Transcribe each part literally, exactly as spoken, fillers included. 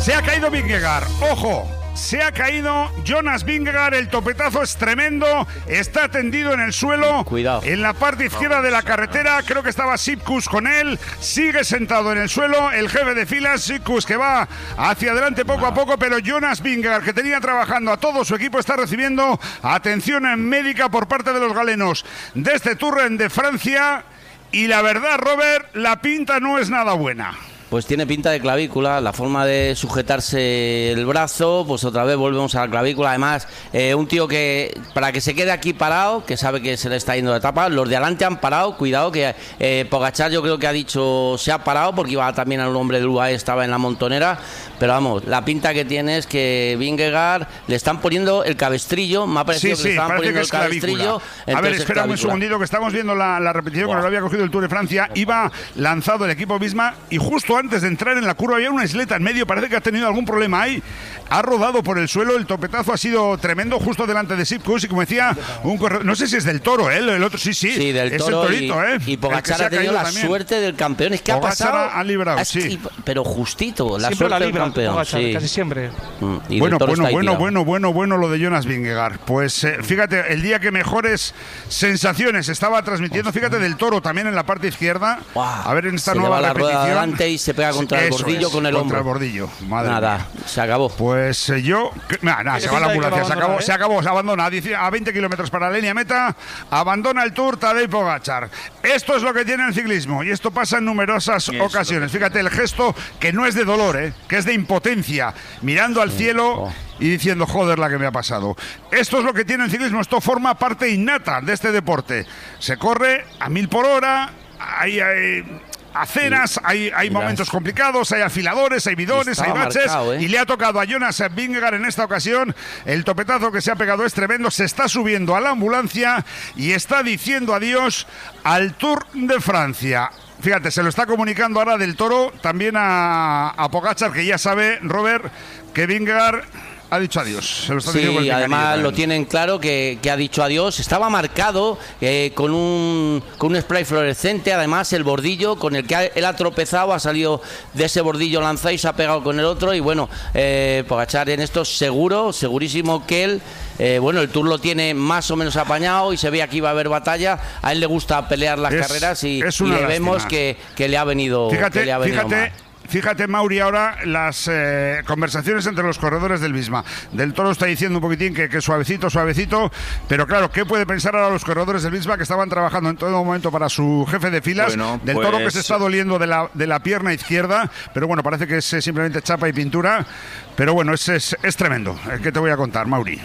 Se ha caído Vingegaard, ojo. Se ha caído Jonas Vingegaard, el topetazo es tremendo, está tendido en el suelo. Cuidado. En la parte izquierda de la carretera, creo que estaba Sipkus con él, sigue sentado en el suelo, el jefe de filas, Sipkus, que va hacia adelante poco a poco, pero Jonas Vingegaard, que tenía trabajando a todo su equipo, está recibiendo atención médica por parte de los galenos de este Tour de Francia, y la verdad, Robert, la pinta no es nada buena. Pues tiene pinta de clavícula, la forma de sujetarse el brazo, pues otra vez volvemos a la clavícula. Además, eh, un tío que, para que se quede aquí parado, que sabe que se le está yendo de etapa, los de adelante han parado, cuidado, que eh, Pogačar yo creo que ha dicho, se ha parado, porque iba también al hombre del U A E, estaba en la montonera, pero vamos, la pinta que tiene es que Vingegaard le están poniendo el cabestrillo, me ha parecido sí, que sí, le estaban poniendo el cabestrillo. A ver, espérame un segundito, que estamos viendo la, la repetición, wow. Que lo había cogido el Tour de Francia, iba lanzado el equipo Visma, y justo antes de entrar en la curva había una isleta en medio, parece que ha tenido algún problema ahí, ha rodado por el suelo, el topetazo ha sido tremendo justo delante de Sipkus, y como decía un corredor, no sé si es del Toro, ¿eh? El otro sí, sí, sí del es Toro, el Torito, y, ¿eh? Y Pogačar ha tenido la también. Suerte del campeón, es que Pogačar ha pasado, ha librado, es, sí. pero justito, la siempre suerte la del libra, campeón, Pogačar, sí. casi siempre. Y bueno, bueno, bueno, bueno, bueno, bueno lo de Jonas Vingegaard. Pues eh, fíjate, el día que mejores sensaciones estaba transmitiendo, fíjate, del Toro también en la parte izquierda. Wow. A ver en esta se nueva le va repetición. La rueda adelante y se pega contra el bordillo es, con el contra hombro. El bordillo. Madre nada, mía. se acabó. Pues eh, yo, que, nada, nada, se va la ambulancia, se acabó, ¿eh? se acabó, se abandona a veinte kilómetros para la línea meta, abandona el Tour Tadej Pogačar. Esto es lo que tiene el ciclismo y esto pasa en numerosas Eso ocasiones. Fíjate el gesto que no es de dolor, ¿eh? Que es de impotencia, mirando al cielo. Oh. Y diciendo, joder, la que me ha pasado. Esto es lo que tiene el ciclismo, esto forma parte innata de este deporte. Se corre a mil por hora, hay, hay aceras, hay, hay momentos complicados, hay afiladores, hay bidones, hay baches, marcado, ¿eh? Y le ha tocado a Jonas Vingegaard en esta ocasión. El topetazo que se ha pegado es tremendo, se está subiendo a la ambulancia y está diciendo adiós al Tour de Francia. Fíjate, se lo está comunicando ahora del Toro también a, a Pogačar, que ya sabe, Robert, que Vingegaard ha dicho adiós. Se lo está diciendo sí, además lo tienen claro que, que ha dicho adiós. Estaba marcado eh, con un con un spray fluorescente. Además, el bordillo con el que ha, él ha tropezado ha salido de ese bordillo lanzado y se ha pegado con el otro. Y bueno, eh, Pogačar en esto seguro, segurísimo que él, eh, bueno, el Tour lo tiene más o menos apañado y se veía que iba a haber batalla. A él le gusta pelear las es, carreras y, y le vemos que, que le ha venido, fíjate, que le ha venido fíjate. mal. Fíjate, Mauri, ahora las eh, conversaciones entre los corredores del Visma. Del Toro está diciendo un poquitín que, que suavecito, suavecito, pero claro, ¿qué puede pensar ahora los corredores del Visma que estaban trabajando en todo momento para su jefe de filas? Bueno, del pues... Toro, que se está doliendo de la, de la pierna izquierda, pero bueno, parece que es eh, simplemente chapa y pintura, pero bueno, es, es, es tremendo. ¿Qué te voy a contar, Mauri?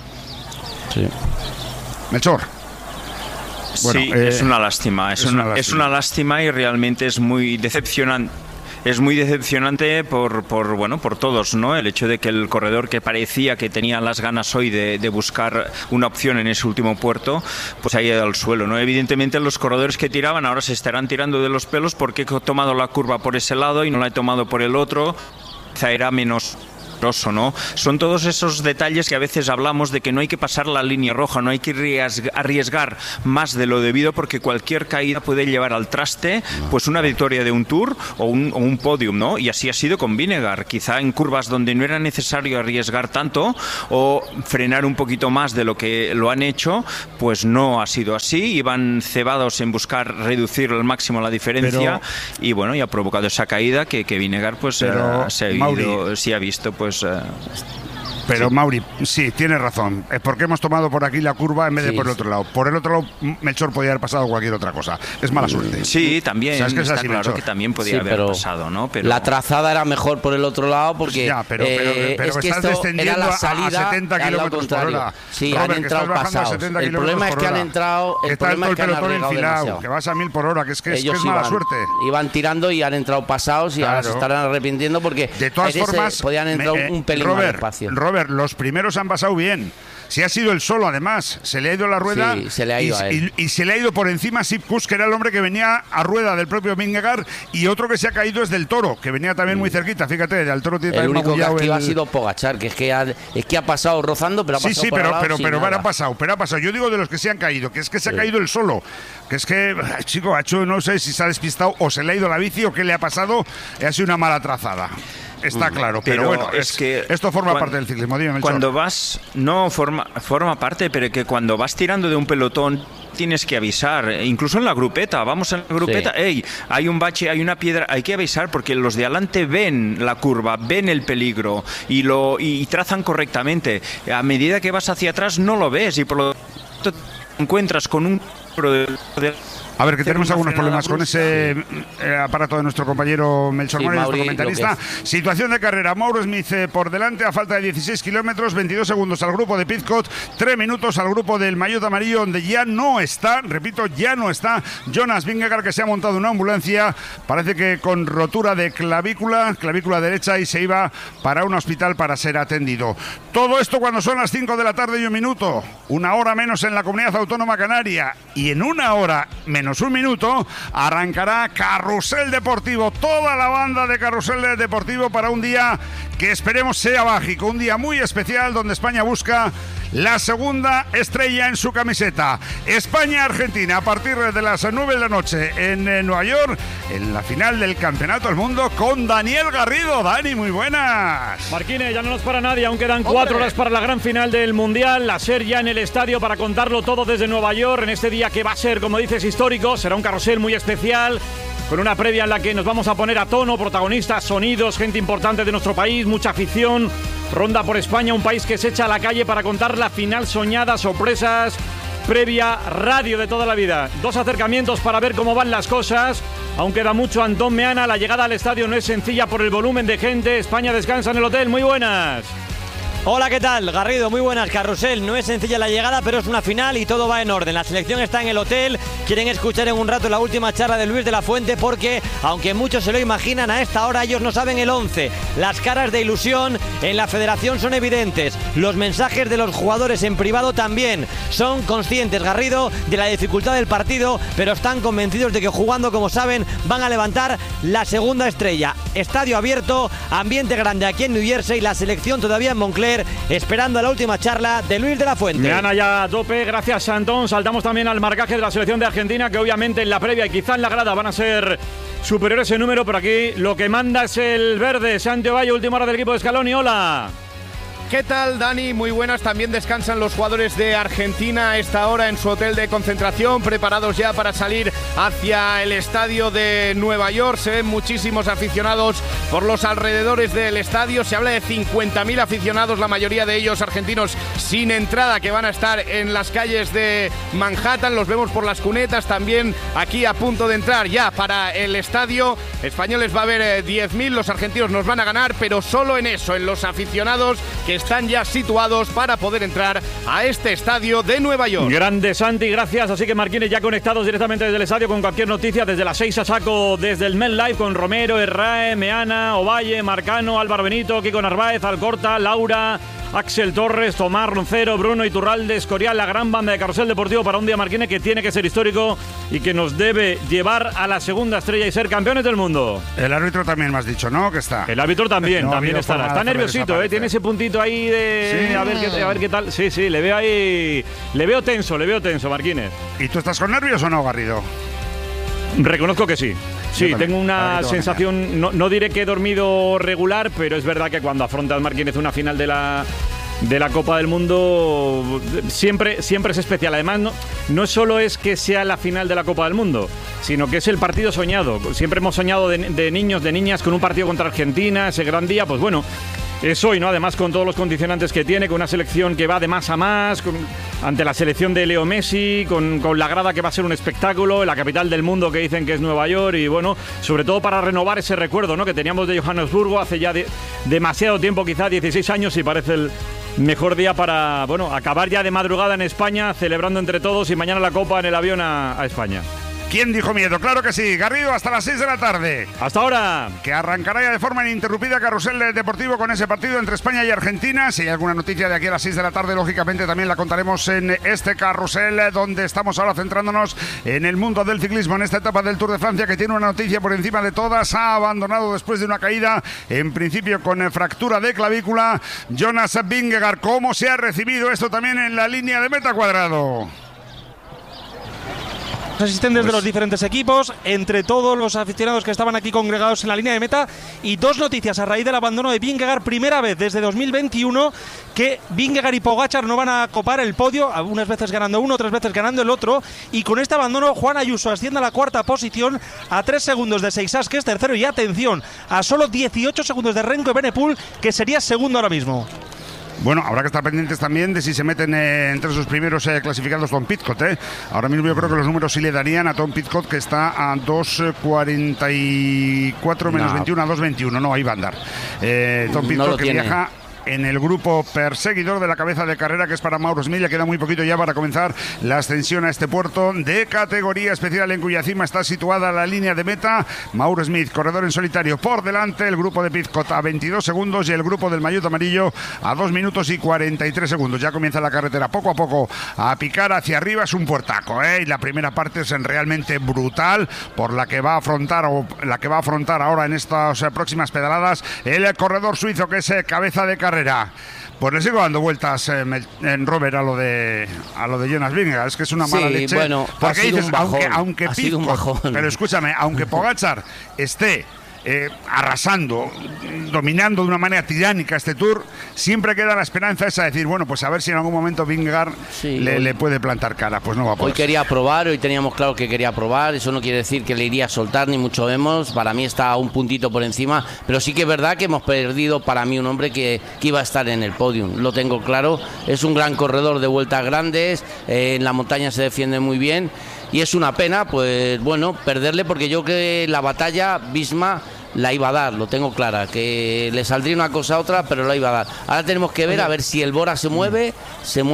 Sí. Melchor. Bueno, sí, eh, es una lástima, es, es, una, una lástima. es una lástima y realmente es muy decepcionante. Es muy decepcionante por, por bueno por todos, ¿no? El hecho de que el corredor que parecía que tenía las ganas hoy de, de buscar una opción en ese último puerto, pues ha ido al suelo, ¿no? Evidentemente los corredores que tiraban ahora se estarán tirando de los pelos porque he tomado la curva por ese lado y no la he tomado por el otro. Quizá era menos... ¿no? Son todos esos detalles que a veces hablamos de que no hay que pasar la línea roja, no hay que arriesgar más de lo debido porque cualquier caída puede llevar al traste pues una victoria de un Tour o un, o un podium, ¿no? Y así ha sido con Vingegaard, quizá en curvas donde no era necesario arriesgar tanto o frenar un poquito más de lo que lo han hecho, pues no ha sido así, iban cebados en buscar reducir al máximo la diferencia, pero, y bueno, y ha provocado esa caída que, que Vingegaard pues pero, uh, se ha ido, sí ha visto pues Uh, Pero sí. Mauri, sí, tienes razón. Es porque hemos tomado por aquí la curva en vez de sí, por el otro lado. Por el otro lado, Melchor podía haber pasado cualquier otra cosa. Es mala suerte. Sí, también. ¿Sabes que es está así, claro Melchor? que también podía sí, haber pero pasado, ¿no? Pero la trazada era mejor por el otro lado porque ya, pero, pero, eh, pero es que estás esto descendiendo era la salida a setenta kilómetros por hora. Sí, Robert, han entrado pasados. El problema es que han entrado. El está problema el es que han pelotón arriesgado enfilado, demasiado. que vas a mil por hora, que es que es, que es iban, mala suerte. Iban tirando y han entrado pasados y claro. ahora se estarán arrepintiendo porque de todas formas podían entrar me, eh, un pelín Robert, más despacio. Robert, los primeros han pasado bien. Si ha sido el solo, además, se le ha ido la rueda sí, se le ha ido y, a él. Y, y se le ha ido por encima Sipkus, que era el hombre que venía a rueda del propio Vingegaard, y otro que se ha caído es del Toro, que venía también muy cerquita, fíjate, del Toro tiene el único que el... ha sido Pogačar, que es que ha, es que ha pasado rozando, pero ha pasado sí, sí, por pero, al lado pero, sin pero, nada. pero ha pasado, pero ha pasado. Yo digo de los que se han caído, que es que se sí. ha caído el solo, que es que, chico, ha hecho, no sé si se ha despistado o se le ha ido la bici o qué le ha pasado, ha sido una mala trazada. está claro, pero, pero bueno, es, es que esto forma cuando, parte del ciclismo. Dime, Melchor. Cuando vas, no forma, forma parte, pero que cuando vas tirando de un pelotón tienes que avisar, incluso en la grupeta, vamos en la grupeta, sí. Hey, hay un bache, hay una piedra, hay que avisar porque los de adelante ven la curva, ven el peligro y lo y trazan correctamente. A medida que vas hacia atrás no lo ves y por lo tanto te encuentras con un A ver, que tenemos algunos problemas con ese eh, aparato de nuestro compañero Melchor sí, Mori, nuestro comentarista. Situación de carrera, Mauro Smith eh, por delante a falta de dieciséis kilómetros, veintidós segundos al grupo de Pidcock, tres minutos al grupo del maillot amarillo, donde ya no está, repito, ya no está Jonas Vingegaard, que se ha montado en una ambulancia, parece que con rotura de clavícula, clavícula derecha, y se iba para un hospital para ser atendido. Todo esto cuando son las cinco de la tarde y un minuto, una hora menos en la Comunidad Autónoma Canaria, y en una hora menos menos un minuto arrancará Carrusel Deportivo, toda la banda de Carrusel Deportivo para un día que esperemos sea mágico, un día muy especial donde España busca la segunda estrella en su camiseta. España-Argentina a partir de las nueve de la noche en Nueva York, en la final del Campeonato del Mundo con Daniel Garrido. Dani, muy buenas. Marquines, ya no nos para nadie, aún quedan cuatro horas para la gran final del Mundial. La SER ya en el estadio para contarlo todo desde Nueva York en este día que va a ser, como dices, histórico. Será un carrusel muy especial, con una previa en la que nos vamos a poner a tono, protagonistas, sonidos, gente importante de nuestro país, mucha afición. Ronda por España, un país que se echa a la calle para contar la final soñada, sorpresas, previa, radio de toda la vida. Dos acercamientos para ver cómo van las cosas. Aún queda mucho. Antón Meana, la llegada al estadio no es sencilla por el volumen de gente. España descansa en el hotel. Muy buenas. Hola, ¿qué tal? Garrido, muy buenas. Carrusel, no es sencilla la llegada, pero es una final y todo va en orden. La selección está en el hotel, quieren escuchar en un rato la última charla de Luis de la Fuente porque, aunque muchos se lo imaginan, a esta hora ellos no saben el once. Las caras de ilusión en la federación son evidentes. Los mensajes de los jugadores en privado también. Son conscientes, Garrido, de la dificultad del partido, pero están convencidos de que jugando como saben van a levantar la segunda estrella. Estadio abierto, ambiente grande aquí en New Jersey, la selección todavía en Moncler, esperando la última charla de Luis de la Fuente. Meana ya a tope, gracias Antón. Saltamos también al marcaje de la selección de Argentina, que obviamente en la previa y quizá en la grada van a ser superiores en número, pero aquí lo que manda es el verde. Santi Valle, última hora del equipo de Scaloni. Hola. ¿Qué tal, Dani? Muy buenas. También descansan los jugadores de Argentina a esta hora en su hotel de concentración, preparados ya para salir hacia el estadio de Nueva York. Se ven muchísimos aficionados por los alrededores del estadio. Se habla de cincuenta mil aficionados, la mayoría de ellos argentinos sin entrada, que van a estar en las calles de Manhattan. Los vemos por las cunetas también aquí a punto de entrar ya para el estadio. Españoles va a haber eh, diez mil, los argentinos nos van a ganar, pero solo en eso, en los aficionados que están ya situados para poder entrar a este estadio de Nueva York. Grande, Santi, gracias. Así que Marquines ya conectados directamente desde el estadio con cualquier noticia, desde las seis a saco, desde el MetLife con Romero, Herrae, Meana, Ovalle, Marcano, Álvaro Benito, Kiko Narváez, Alcorta, Laura, Axel Torres, Tomás Roncero, Bruno Iturralde, Escorial, la gran banda de Carrusel Deportivo para un día, Marquines, que tiene que ser histórico y que nos debe llevar a la segunda estrella y ser campeones del mundo. El árbitro también me has dicho, ¿no? Que está. El árbitro también, no, también estará. Está nerviosito, ¿eh? Tiene ese puntito ahí de sí. a, ver qué, a ver qué tal. Sí, sí, le veo ahí. Le veo tenso, le veo tenso, Marquines. ¿Y tú estás con nervios o no, Garrido? Reconozco que sí. Sí, tengo una sensación, no, no diré que he dormido regular, pero es verdad que cuando afrontas, Marquínez, una final de la de la Copa del Mundo siempre, siempre es especial. Además, no, no solo es que sea la final de la Copa del Mundo, sino que es el partido soñado. Siempre hemos soñado de, de niños, de niñas con un partido contra Argentina, ese gran día, pues bueno, es hoy, ¿no? Además, con todos los condicionantes que tiene, con una selección que va de más a más, con, ante la selección de Leo Messi, con, con la grada que va a ser un espectáculo, la capital del mundo que dicen que es Nueva York, y bueno, sobre todo para renovar ese recuerdo, ¿no?, que teníamos de Johannesburgo hace ya de, demasiado tiempo, quizá dieciséis años, y parece el mejor día para, bueno, acabar ya de madrugada en España, celebrando entre todos, y mañana la Copa en el avión a, a España. ¿Quién dijo miedo? Claro que sí. Garrido, hasta las seis de la tarde. Hasta ahora. Que arrancará ya de forma ininterrumpida Carrusel Deportivo con ese partido entre España y Argentina. Si hay alguna noticia de aquí a las seis de la tarde, lógicamente también la contaremos en este Carrusel, donde estamos ahora centrándonos en el mundo del ciclismo, en esta etapa del Tour de Francia, que tiene una noticia por encima de todas. Ha abandonado después de una caída, en principio con fractura de clavícula, Jonas Vingegaard. ¿Cómo se ha recibido esto también en la línea de meta, Cuadrado? asistentes pues... de los diferentes equipos, entre todos los aficionados que estaban aquí congregados en la línea de meta. Y dos noticias a raíz del abandono de Vingegaard, primera vez desde dos mil veintiuno que Vingegaard y Pogačar no van a copar el podio, algunas veces ganando uno, otras veces ganando el otro, y con este abandono Juan Ayuso asciende a la cuarta posición a tres segundos de Seixas, que es tercero, y atención, a solo dieciocho segundos de Renko Evenepoel, que sería segundo ahora mismo. Bueno, habrá que estar pendientes también de si se meten eh, entre sus primeros eh, clasificados Tom Pidcock. Eh. Ahora mismo yo creo que los números sí le darían a Tom Pidcock, que está a dos cuarenta y cuatro menos no. veintiuno, a dos veintiuno. No, ahí va a andar. Eh, Tom Pidcock no que tiene. viaja en el grupo perseguidor de la cabeza de carrera, que es para Mauro Smith. Le queda muy poquito ya para comenzar la ascensión a este puerto de categoría especial, en cuya cima está situada la línea de meta. Mauro Smith, corredor en solitario, por delante. El grupo de Pidcock a veintidós segundos y el grupo del maillot amarillo a dos minutos y cuarenta y tres segundos. Ya comienza la carretera poco a poco a picar hacia arriba. Es un puertaco, ¿eh? Y la primera parte es realmente brutal, por la que va a afrontar o la que va a afrontar ahora en estas eh, próximas pedaladas el corredor suizo, que es eh, cabeza de carrera. Pues le sigo dando vueltas eh, en Robert a lo de a lo de Jonas Vingegaard. Es que es una mala sí, leche. Bueno, porque dices, bajón, aunque, aunque Pidcock, pero escúchame, aunque Pogačar esté Eh, arrasando, dominando de una manera tiránica este Tour, siempre queda la esperanza esa de decir, bueno, pues a ver si en algún momento Vingegaard sí, le, le puede plantar cara. Pues no va a poder. Hoy quería probar, hoy teníamos claro que quería probar. Eso no quiere decir que le iría a soltar, ni mucho menos. Para mí está un puntito por encima, pero sí que es verdad que hemos perdido para mí un hombre que, que iba a estar en el podium, lo tengo claro. Es un gran corredor de vueltas grandes, eh, en la montaña se defiende muy bien. Y es una pena, pues bueno, perderle, porque yo creo que la batalla Visma la iba a dar, lo tengo clara, que le saldría una cosa a otra, pero la iba a dar. Ahora tenemos que ver a ver si el Bora se mueve, se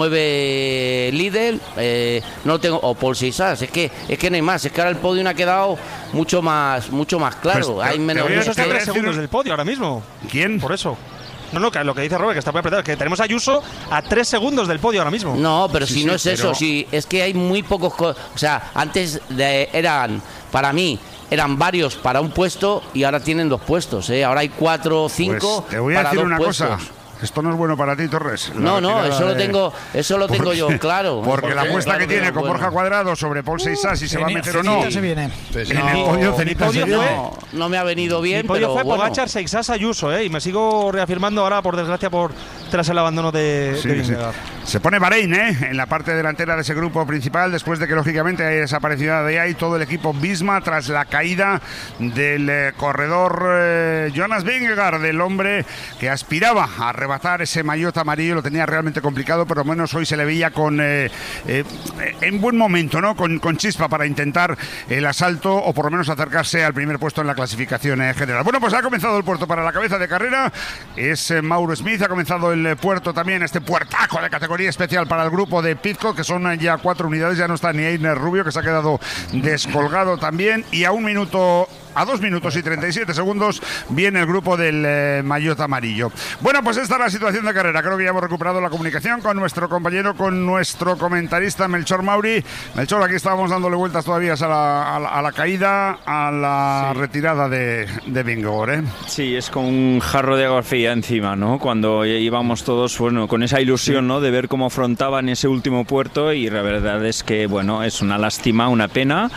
mueve Lidl, eh, no lo tengo, o Paul Seixas. Es que es que no hay más, es que ahora el podio ha quedado mucho más mucho más claro. Pues, hay menos. Eso está a tres segundos del podio ahora mismo. ¿Quién? Por eso. No, no, que lo que dice Robert, que está muy apretado, que tenemos a Ayuso a tres segundos del podio ahora mismo. No, pero sí, si no sí, es pero... eso, si es que hay muy pocos, o sea, antes de, eran, para mí, eran varios para un puesto y ahora tienen dos puestos, ¿eh? Ahora hay cuatro o cinco pues te voy a para decir dos una puestos. cosa. Esto no es bueno para ti, Torres. No, no, eso lo tengo, eso lo tengo yo, claro. Porque, porque la apuesta claro que tiene que con bueno. Borja Cuadrado sobre Paul Seixas, si se va a meter o no. Se viene. En no, el podio Cenita se viene. No, no me ha venido bien, mi podio pero fue bueno. Pogačar, Seixas, Ayuso, ¿eh? Y me sigo reafirmando ahora, por desgracia, por tras el abandono de, sí, de Vingegaard. Sí. Se pone Bahrein, ¿eh? En la parte delantera de ese grupo principal, después de que lógicamente haya desaparecido de ahí todo el equipo Visma tras la caída del eh, corredor eh, Jonas Vingegaard, del hombre que aspiraba a arrebatar ese maillot amarillo. Lo tenía realmente complicado, pero al menos hoy se le veía con eh, eh, en buen momento, ¿no? Con, con chispa para intentar el asalto o por lo menos acercarse al primer puesto en la clasificación eh, general. Bueno, pues ha comenzado el puerto para la cabeza de carrera. Es eh, Mauro Smith. Ha comenzado el eh, puerto también, este puertaco de categoría especial para el grupo de Pidcock, que son eh, ya cuatro unidades. Ya no está ni Einer Rubio, que se ha quedado descolgado también. Y a un minuto... A dos minutos y treinta y siete segundos viene el grupo del eh, maillot amarillo. Bueno, pues esta es la situación de carrera. Creo que ya hemos recuperado la comunicación con nuestro compañero, con nuestro comentarista Melchor Mauri. Melchor, aquí estábamos dándole vueltas todavía a la, a la, a la caída, a la sí. retirada de, de Vingegaard, ¿eh? Sí, es con un jarro de agua fría encima, ¿no? Cuando íbamos todos, bueno, con esa ilusión, sí. ¿no? De ver cómo afrontaban ese último puerto, y la verdad es que, bueno, es una lástima, una pena,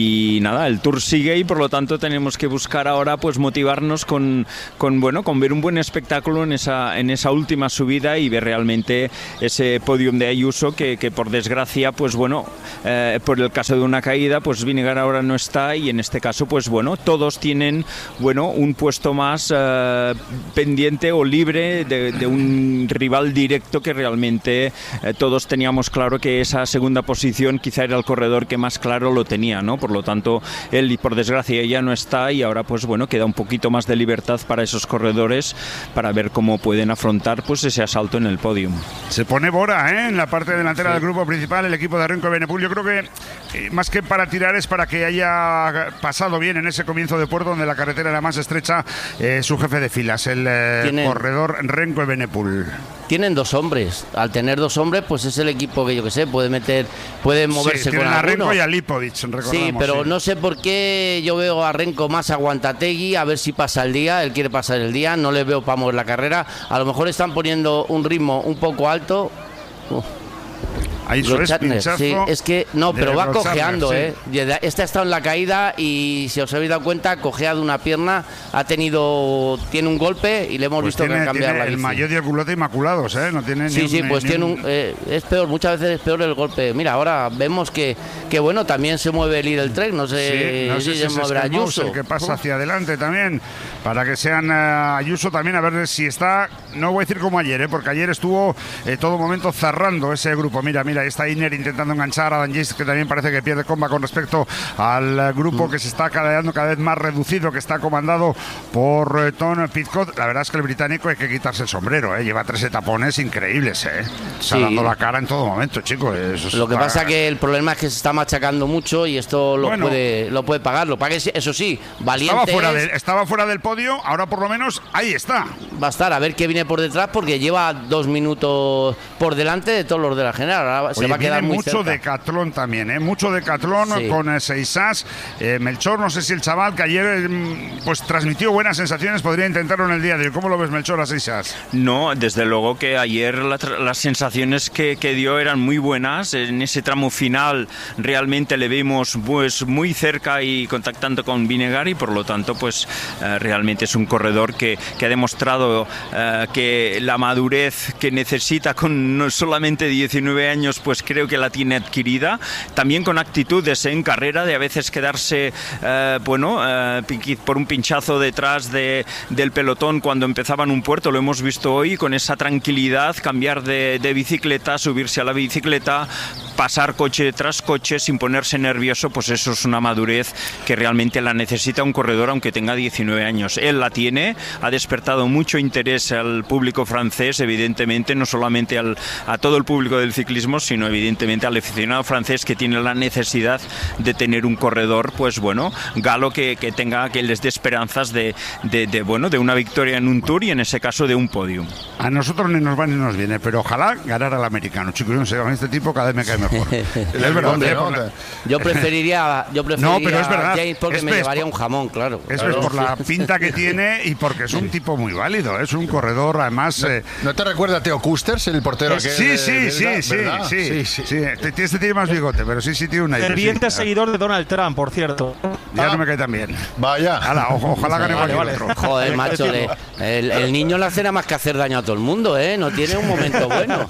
y nada, el Tour sigue y por lo tanto tenemos que buscar ahora pues motivarnos con, con bueno con ver un buen espectáculo en esa en esa última subida y ver realmente ese podium de Ayuso que, que por desgracia pues bueno eh, por el caso de una caída pues Vingegaard ahora no está, y en este caso pues bueno todos tienen bueno un puesto más eh, pendiente o libre de, de un rival directo que realmente eh, todos teníamos claro que esa segunda posición quizá era el corredor que más claro lo tenía, ¿no? Por lo tanto él por desgracia ya no está, y ahora pues bueno queda un poquito más de libertad para esos corredores para ver cómo pueden afrontar pues ese asalto en el podium. Se pone Bora, ¿eh? En la parte delantera sí. del grupo principal, el equipo de Renko Evenepoel. Yo creo que eh, más que para tirar es para que haya pasado bien en ese comienzo de puerto donde la carretera era más estrecha, eh, su jefe de filas, el eh, corredor Renko Evenepoel. Tienen dos hombres. Al tener dos hombres, pues es el equipo que yo que sé, puede meter, puede moverse sí, con a alguno. Renko y a Lipovic, recordamos. Sí, pero sí. no sé por qué yo veo a Renko más aguantategui, a ver si pasa el día. Él quiere pasar el día, no le veo para mover la carrera. A lo mejor están poniendo un ritmo un poco alto. Uf. Ahí eso es, pinchazo. Sí, es que no, pero va cojeando, Chandler, ¿eh? Sí. Este ha estado en la caída y si os habéis dado cuenta, cojeado una pierna, ha tenido, tiene un golpe y le hemos pues visto tiene, que cambiar tiene la el bici. maillot y el culote inmaculados, ¿eh? No tiene Sí, ni sí, un, pues ni tiene un... un, eh, es peor, muchas veces es peor el golpe. Mira, ahora vemos que, que bueno, también se mueve el Lidl Trek, no sé, sí, no sé si si se moverá Ayuso. El que pasa hacia adelante también, para que sean uh, Ayuso también, a ver si está, no voy a decir como ayer, ¿eh? Porque ayer estuvo eh, todo momento cerrando ese grupo. Mira, mira, está Iner intentando enganchar a Dan Jace, que también parece que pierde comba con respecto al uh, grupo mm. que se está quedando cada vez más reducido, que está comandado por uh, Tom Pidcock. La verdad es que el británico hay que quitarse el sombrero, ¿eh? Lleva tres etapones increíbles, ¿eh? Está sí. dando la cara en todo momento, chicos. Eso lo que está... pasa que el problema es que se está machacando mucho y esto lo bueno, puede lo puede pagar. Lo pague, eso sí, valiente. Estaba fuera, es, de, estaba fuera del podio, ahora por lo menos ahí está. Va a estar, a ver qué viene por detrás, porque lleva dos minutos por delante de todos los de la general. Ahora se Oye, va a quedar muy mucho cerca. decatlón también, ¿eh? Mucho decatlón sí. con eh, seis as. Eh, Melchor, no sé si el chaval que ayer eh, pues transmitió buenas sensaciones podría intentarlo en el día de hoy. ¿Cómo lo ves, Melchor, a seis as? No, desde luego que ayer la, las sensaciones que, que dio eran muy buenas. En ese tramo final realmente le vimos pues muy cerca y contactando con Vingegaard y por lo tanto pues eh, realmente es un corredor que, que ha demostrado eh, que la madurez que necesita con no solamente diecinueve años pues creo que la tiene adquirida, también con actitudes en carrera de a veces quedarse eh, bueno eh, por un pinchazo detrás de, del pelotón cuando empezaban un puerto, lo hemos visto hoy, con esa tranquilidad, cambiar de, de bicicleta, subirse a la bicicleta, pasar coche tras coche sin ponerse nervioso, pues eso es una madurez que realmente la necesita un corredor aunque tenga diecinueve años. Él la tiene, ha despertado mucho interés al público francés, evidentemente, no solamente al, a todo el público del ciclismo, sino evidentemente al aficionado francés que tiene la necesidad de tener un corredor, pues bueno, galo que, que tenga, que les dé esperanzas de, de, de, bueno, de una victoria en un Tour y en ese caso de un podium. A nosotros ni nos va ni nos viene, pero ojalá ganara al americano, chicos, no sé, con este tipo cada vez me cae mejor. Es verdad, Hombre, ¿eh? no, yo preferiría, yo preferiría no, pero es verdad. a James porque es me ves, llevaría un jamón, claro. Es claro. por la pinta que tiene y porque es un tipo muy válido, es un corredor además... ¿No, eh, ¿no te recuerda a Theo Kusters, el portero? Es, sí, sí, sí, sí, sí, sí, sí, sí. Este tiene más bigote, pero sí, sí tiene una... Ferviente sí. seguidor de Donald Trump, por cierto. Ya ah. no me cae tan bien. Vaya. Ala, o, ojalá gane vale, cualquier vale. otro. Joder, macho, le, el, el niño no hace nada más que hacer daño a todo el mundo, ¿eh? No tiene un momento bueno.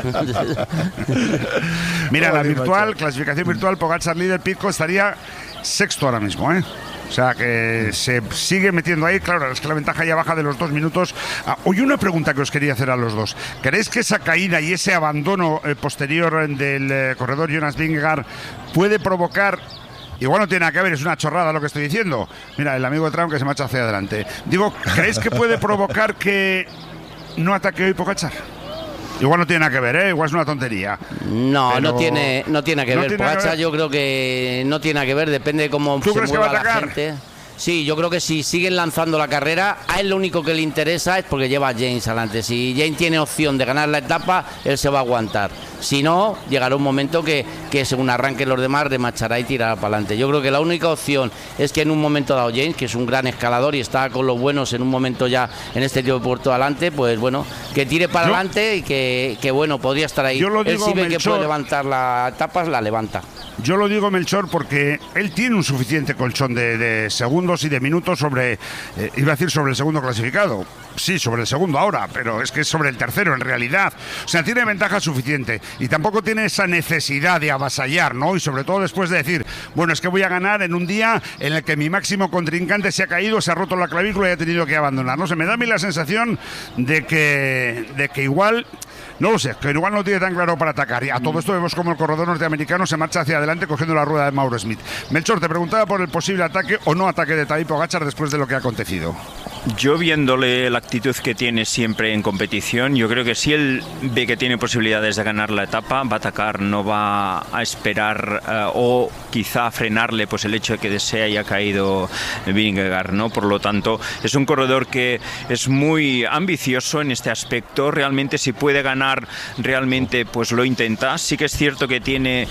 Mira, la virtual, clasificación virtual, Pogačar líder, Pidcock estaría sexto ahora mismo, ¿eh? O sea, que se sigue metiendo ahí. Claro, es que la ventaja ya baja de los dos minutos. Ah, hoy una pregunta que os quería hacer a los dos. ¿Creéis que esa caída y ese abandono eh, posterior del eh, corredor Jonas Vingegaard puede provocar... Igual no tiene nada que ver, es una chorrada lo que estoy diciendo. Mira, el amigo de Trump que se marcha hacia adelante. Digo, ¿creéis que puede provocar que no ataque hoy Pogačar? Igual no tiene nada que ver, ¿eh? Igual es una tontería. No, pero... no tiene, no tiene que no ver. Tiene Pogačar, que ver. Yo creo que no tiene nada que ver, depende de cómo ¿Tú se crees mueva que va a la atacar? gente. Sí, yo creo que si siguen lanzando la carrera, a él lo único que le interesa es porque lleva a James adelante. Si James tiene opción de ganar la etapa, él se va a aguantar. Si no, llegará un momento que, que según arranquen los demás, remachará y tirará para adelante. Yo creo que la única opción es que en un momento dado James, que es un gran escalador y está con los buenos en un momento ya en este tipo de puerto adelante, pues bueno, que tire para yo, adelante y que, que bueno, podría estar ahí. Yo lo digo, él si ve Melchor, que puede levantar las etapas, la levanta. Yo lo digo, Melchor, porque él tiene un suficiente colchón de, de segundos y de minutos sobre, eh, iba a decir sobre el segundo clasificado. Sí, sobre el segundo ahora, pero es que es sobre el tercero en realidad. O sea, tiene ventaja suficiente y tampoco tiene esa necesidad de avasallar, ¿no? Y sobre todo después de decir, bueno, es que voy a ganar en un día en el que mi máximo contrincante se ha caído, se ha roto la clavícula y ha tenido que abandonar. No sé, me da a mí la sensación de que, de que igual... No lo sé, que igual no tiene tan claro para atacar. Y a todo esto vemos como el corredor norteamericano se marcha hacia adelante cogiendo la rueda de Mauro Smith. Melchor, te preguntaba por el posible ataque o no ataque de Tadej Pogačar después de lo que ha acontecido. Yo viéndole la actitud que tiene siempre en competición, yo creo que si él ve que tiene posibilidades de ganar la etapa, va a atacar, no va a esperar uh, o quizá frenarle pues el hecho de que se haya caído Vingegaard, ¿no? Por lo tanto, es un corredor que es muy ambicioso en este aspecto. Realmente si puede ganar, realmente pues lo intenta. Sí que es cierto que tiene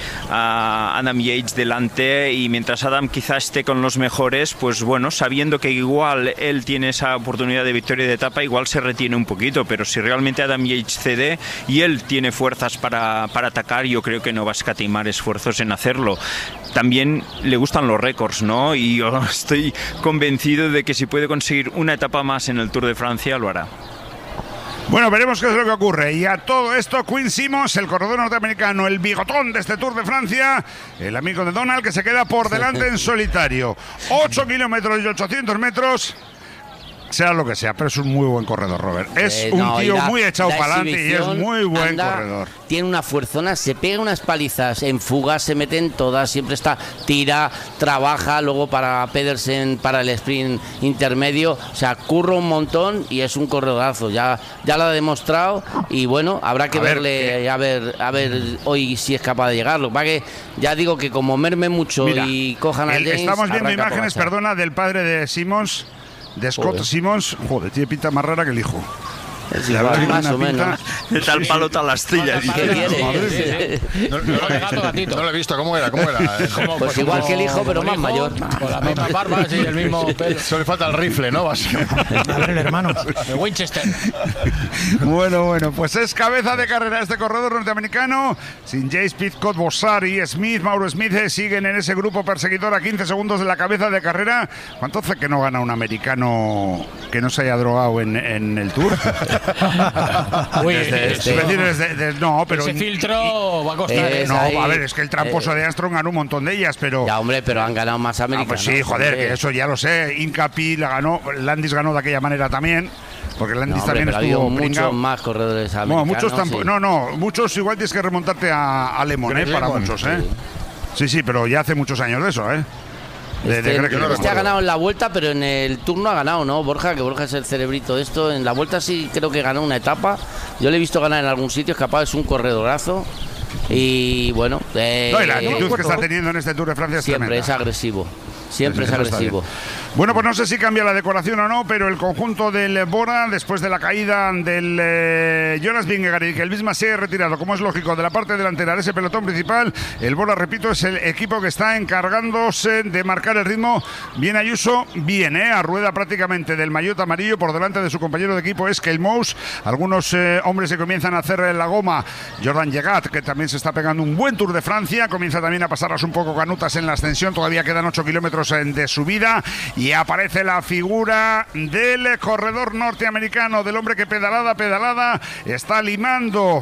a Adam Yates delante y mientras Adam quizá esté con los mejores, pues bueno, sabiendo que igual él tiene esa esa oportunidad de victoria de etapa, igual se retiene un poquito, pero si realmente Adam Yates cede y él tiene fuerzas para, para atacar, yo creo que no va a escatimar esfuerzos en hacerlo. También le gustan los récords, ¿no? Y yo estoy convencido de que si puede conseguir una etapa más en el Tour de Francia, lo hará. Bueno, veremos qué es lo que ocurre. Y a todo esto, Quinn Simmons, el corredor norteamericano, el bigotón de este Tour de Francia, el amigo de Donald, que se queda por delante en solitario. ocho kilómetros y ochocientos metros. Sea lo que sea, pero es un muy buen corredor, Robert. Es eh, un no, tío la, muy echado para adelante y es muy buen anda, corredor. Tiene una fuerzona, se pega unas palizas, en fugas se meten todas, siempre está, tira, trabaja, luego para Pedersen, para el sprint intermedio, o sea, curra un montón y es un corredorazo, ya, ya lo ha demostrado y bueno, habrá que a verle, ver, a ver, a ver hoy si es capaz de llegar. Lo que pasa que ya digo que como merme mucho Mira, y cojan a el, James, estamos viendo imágenes, perdona, del padre de Simmons, de Scott joder. Simmons, joder, tiene pinta más rara que el hijo. Es igual, más o menos. De tal palo, tal astilla. No, no, no lo he visto, ¿cómo era? ¿Cómo era? ¿Cómo, pues igual como, que el hijo, pero más hijo, mayor. Con la misma barba, sí, el mismo pelo. Solo le falta el rifle, ¿no? A ver, el hermano, de Winchester. Bueno, bueno, pues es cabeza de carrera este corredor norteamericano. Sin Jace, Pidcock, Bossar y Smith, Mauro Smith eh, siguen en ese grupo perseguidor a quince segundos de la cabeza de carrera. ¿Cuánto hace que no gana un americano que no se haya drogado en, en el Tour? Uy, desde, este, decir, desde, desde, no, pero ese filtro y, va a costar. Eh, no, ahí, a ver, es que el tramposo eh, de Armstrong ganó un montón de ellas, pero... Ya, hombre, pero han ganado más americanos. Ah, pues sí, joder, que eso ya lo sé. Incapi la ganó, Landis ganó de aquella manera también, porque Landis no, hombre, también estuvo muchos más corredores americanos. No, muchos tampoco, sí. no, no, muchos igual tienes que remontarte a, a Lemon, eh, para muchos, ¿eh? Sí, sí, pero ya hace muchos años de eso, ¿eh? De, este, de no este ha ganado en la Vuelta, pero en el Tour no ha ganado, ¿no? Borja, que Borja es el cerebrito de esto. En la Vuelta sí creo que ganó una etapa. Yo le he visto ganar en algún sitio, es capaz, es un corredorazo. Y bueno... Eh, no, y la actitud eh, que está teniendo en este Tour de Francia es siempre tremenda. es agresivo. Siempre es agresivo. Bueno, pues no sé si cambia la decoración o no, pero el conjunto del Bora, después de la caída del eh, Jonas Vingegaard y que el misma se ha retirado, como es lógico, de la parte delantera de ese pelotón principal, el Bora, repito, es el equipo que está encargándose de marcar el ritmo. Bien Ayuso, bien, ¿eh? A rueda prácticamente del maillot amarillo por delante de su compañero de equipo, es Keil Moos. Algunos eh, hombres se comienzan a hacer la goma. Jordan Llegat, que también se está pegando un buen Tour de Francia, comienza también a pasarlas un poco canutas en la ascensión, todavía quedan ocho kilómetros de subida y aparece la figura del corredor norteamericano, del hombre que pedalada, pedalada, está limando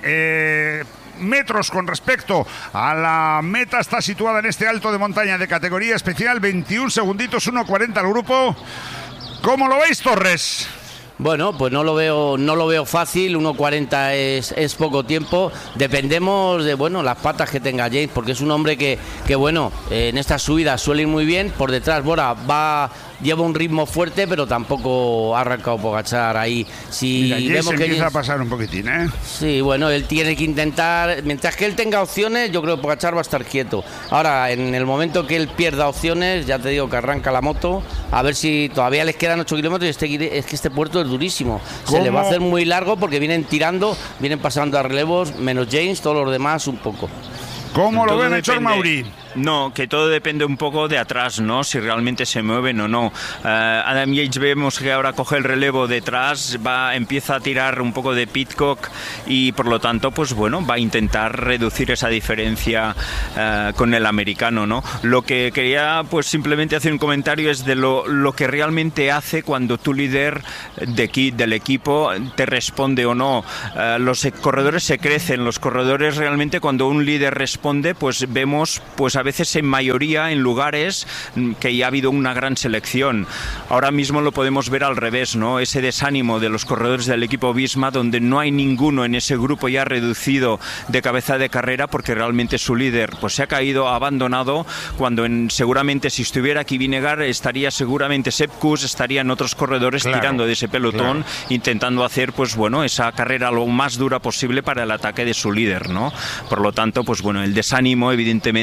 eh, metros con respecto a la meta, está situada en este alto de montaña de categoría especial, veintiún segunditos, uno cuarenta el grupo. ¿Cómo lo veis, Torres? Bueno, pues no lo veo, no lo veo fácil, uno cuarenta es, es poco tiempo, dependemos de bueno las patas que tenga James, porque es un hombre que, que bueno, eh, en estas subidas suele ir muy bien, por detrás Bora va... lleva un ritmo fuerte, pero tampoco ha arrancado Pogačar ahí. Si Mira, vemos que que empieza a pasar un poquitín, ¿eh? Sí, bueno, él tiene que intentar, mientras que él tenga opciones, yo creo que Pogačar va a estar quieto. Ahora, en el momento que él pierda opciones, ya te digo que arranca la moto, a ver si todavía les quedan ocho kilómetros y este, es que este puerto es durísimo. ¿Cómo? Se le va a hacer muy largo porque vienen tirando, vienen pasando a relevos, menos James, todos los demás un poco. ¿Cómo lo ven, Héctor Mauri? No, que todo depende un poco de atrás, ¿no? Si realmente se mueven o no. Uh, Adam Yates vemos que ahora coge el relevo detrás, va, empieza a tirar un poco de Pidcock y por lo tanto, pues bueno, va a intentar reducir esa diferencia uh, con el americano, ¿no? Lo que quería, pues simplemente hacer un comentario es de lo, lo que realmente hace cuando tu líder de aquí, del equipo te responde o no. Uh, los corredores se crecen, los corredores realmente cuando un líder responde, pues vemos, pues a veces en mayoría en lugares que ya ha habido una gran selección. Ahora mismo lo podemos ver al revés, ¿no? Ese desánimo de los corredores del equipo Visma, donde no hay ninguno en ese grupo ya reducido de cabeza de carrera porque realmente su líder pues se ha caído, ha abandonado, cuando en, seguramente si estuviera aquí Vingegaard estaría seguramente Sepp Kuss, estarían otros corredores claro, tirando de ese pelotón, claro, intentando hacer pues bueno esa carrera lo más dura posible para el ataque de su líder, ¿no? Por lo tanto, pues bueno, el desánimo evidentemente, bueno, la parte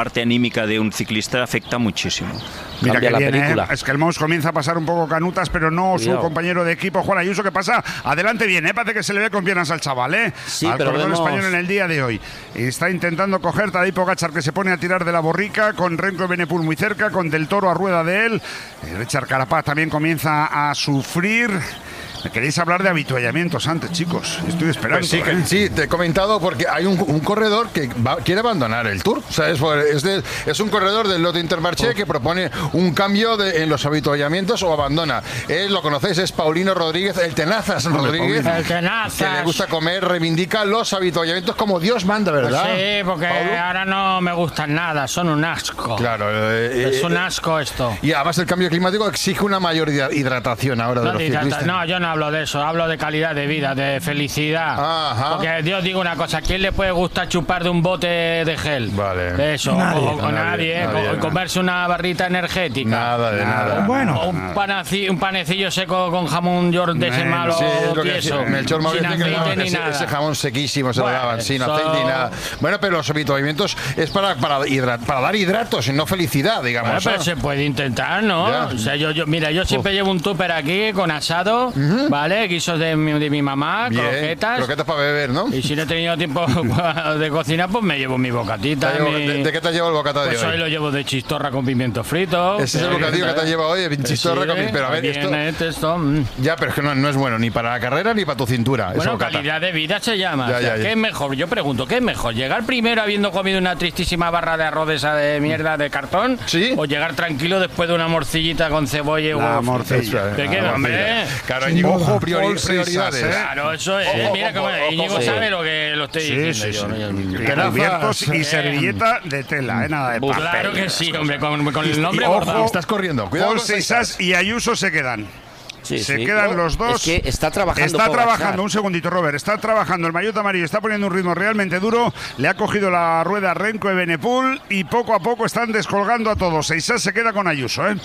parte anímica de un ciclista afecta muchísimo. Mira Cambia que la bien, película. ¿eh? Es que el Mous comienza a pasar un poco canutas, pero no Cuidado. su compañero de equipo, Juan Ayuso, que pasa adelante bien, ¿eh? Parece que se le ve con piernas al chaval, ¿eh? Sí, al pero corredor vemos... español en el día de hoy. Está intentando coger Tadej Pogačar, que se pone a tirar de la borrica, con Renko Evenepoel muy cerca, con Del Toro a rueda de él. Eh, Richard Carapaz también comienza a sufrir. ¿Me queréis hablar de habituallamientos antes, chicos? Estoy esperando. Pues sí, que, ¿eh? sí, te he comentado porque hay un, un corredor que va, quiere abandonar el Tour. O sea, es, es, de, es un corredor del Loto Intermarché oh. que propone un cambio de, en los habituallamientos o abandona. Él, lo conocéis, es Paulino Rodríguez, el Tenazas Rodríguez. El Tenazas. Que le gusta comer, reivindica los habituallamientos como Dios manda, ¿verdad? Pues sí, porque Paulo. ahora no me gustan nada, son un asco. Claro. Eh, es eh, un asco esto. Y además el cambio climático exige una mayor hidratación ahora no, de los hidrata, ciclistas. No, yo no hablo de eso, hablo de calidad de vida, de felicidad. Ajá. Porque Dios digo una cosa, ¿a quién le puede gustar chupar de un bote de gel? Vale. De eso, Nadie, o, o nadie, nadie, nadie, o, nadie. comerse una barrita energética. Nada de nada. nada. Bueno. O un, panaci, un panecillo seco con jamón york de ese malo sí, es lo que tieso. Melchor Mauricio, sin que aceite no, ni ese, nada. ese jamón sequísimo se Bueno, lo daban, sin eso... aceite ni nada. Bueno, pero los habituallamientos es para, para, hidrat, para dar hidratos y no felicidad, digamos. Bueno, pero ¿no? se puede intentar, ¿no? Ya. O sea, yo, yo, mira, yo siempre Uf. llevo un tupper aquí con asado, uh-huh. ¿vale? Guisos de mi, de mi mamá, Bien, croquetas. Croquetas para beber, ¿no? Y si no he tenido tiempo de cocinar, pues me llevo mi bocatita. Llevo, mi... ¿De, ¿De qué te llevo el bocata pues de hoy? hoy lo llevo de chistorra con pimiento frito. Ese es el bocadillo que te llevo hoy, de chistorra sí, con pimiento. Pero a ver, esto... esto mm. Ya, pero es que no, no es bueno ni para la carrera ni para tu cintura. Bueno, calidad de vida se llama. Ya, o sea, ya, ya. ¿Qué es mejor? Yo pregunto, ¿qué es mejor? ¿Llegar primero habiendo comido una tristísima barra de arroz de esa de mierda de cartón? ¿Sí? ¿O llegar tranquilo después de una morcillita con cebolla y huevo? Morcilla. ¿De qué, hombre? Claro, Íñigo, ojo, priori prioridades. ¿eh? Claro, eso es. Ojo, mira cómo Íñigo sí. sabe lo que lo estoy sí, diciendo sí, yo. Sí. Cubiertos y servilleta de tela, ¿eh? Nada de papel. Claro que sí, hombre, con, con el nombre bordado. Estás corriendo. Cuidado. Paul Seixas y Ayuso se quedan. Sí, se sí. quedan no, los dos. Es que está trabajando. Está Pogačar. trabajando, un segundito, Robert. Está trabajando el maillot amarillo, está poniendo un ritmo realmente duro. Le ha cogido la rueda Renko Evenepoel y poco a poco están descolgando a todos. Seixas se queda con Ayuso, ¿eh?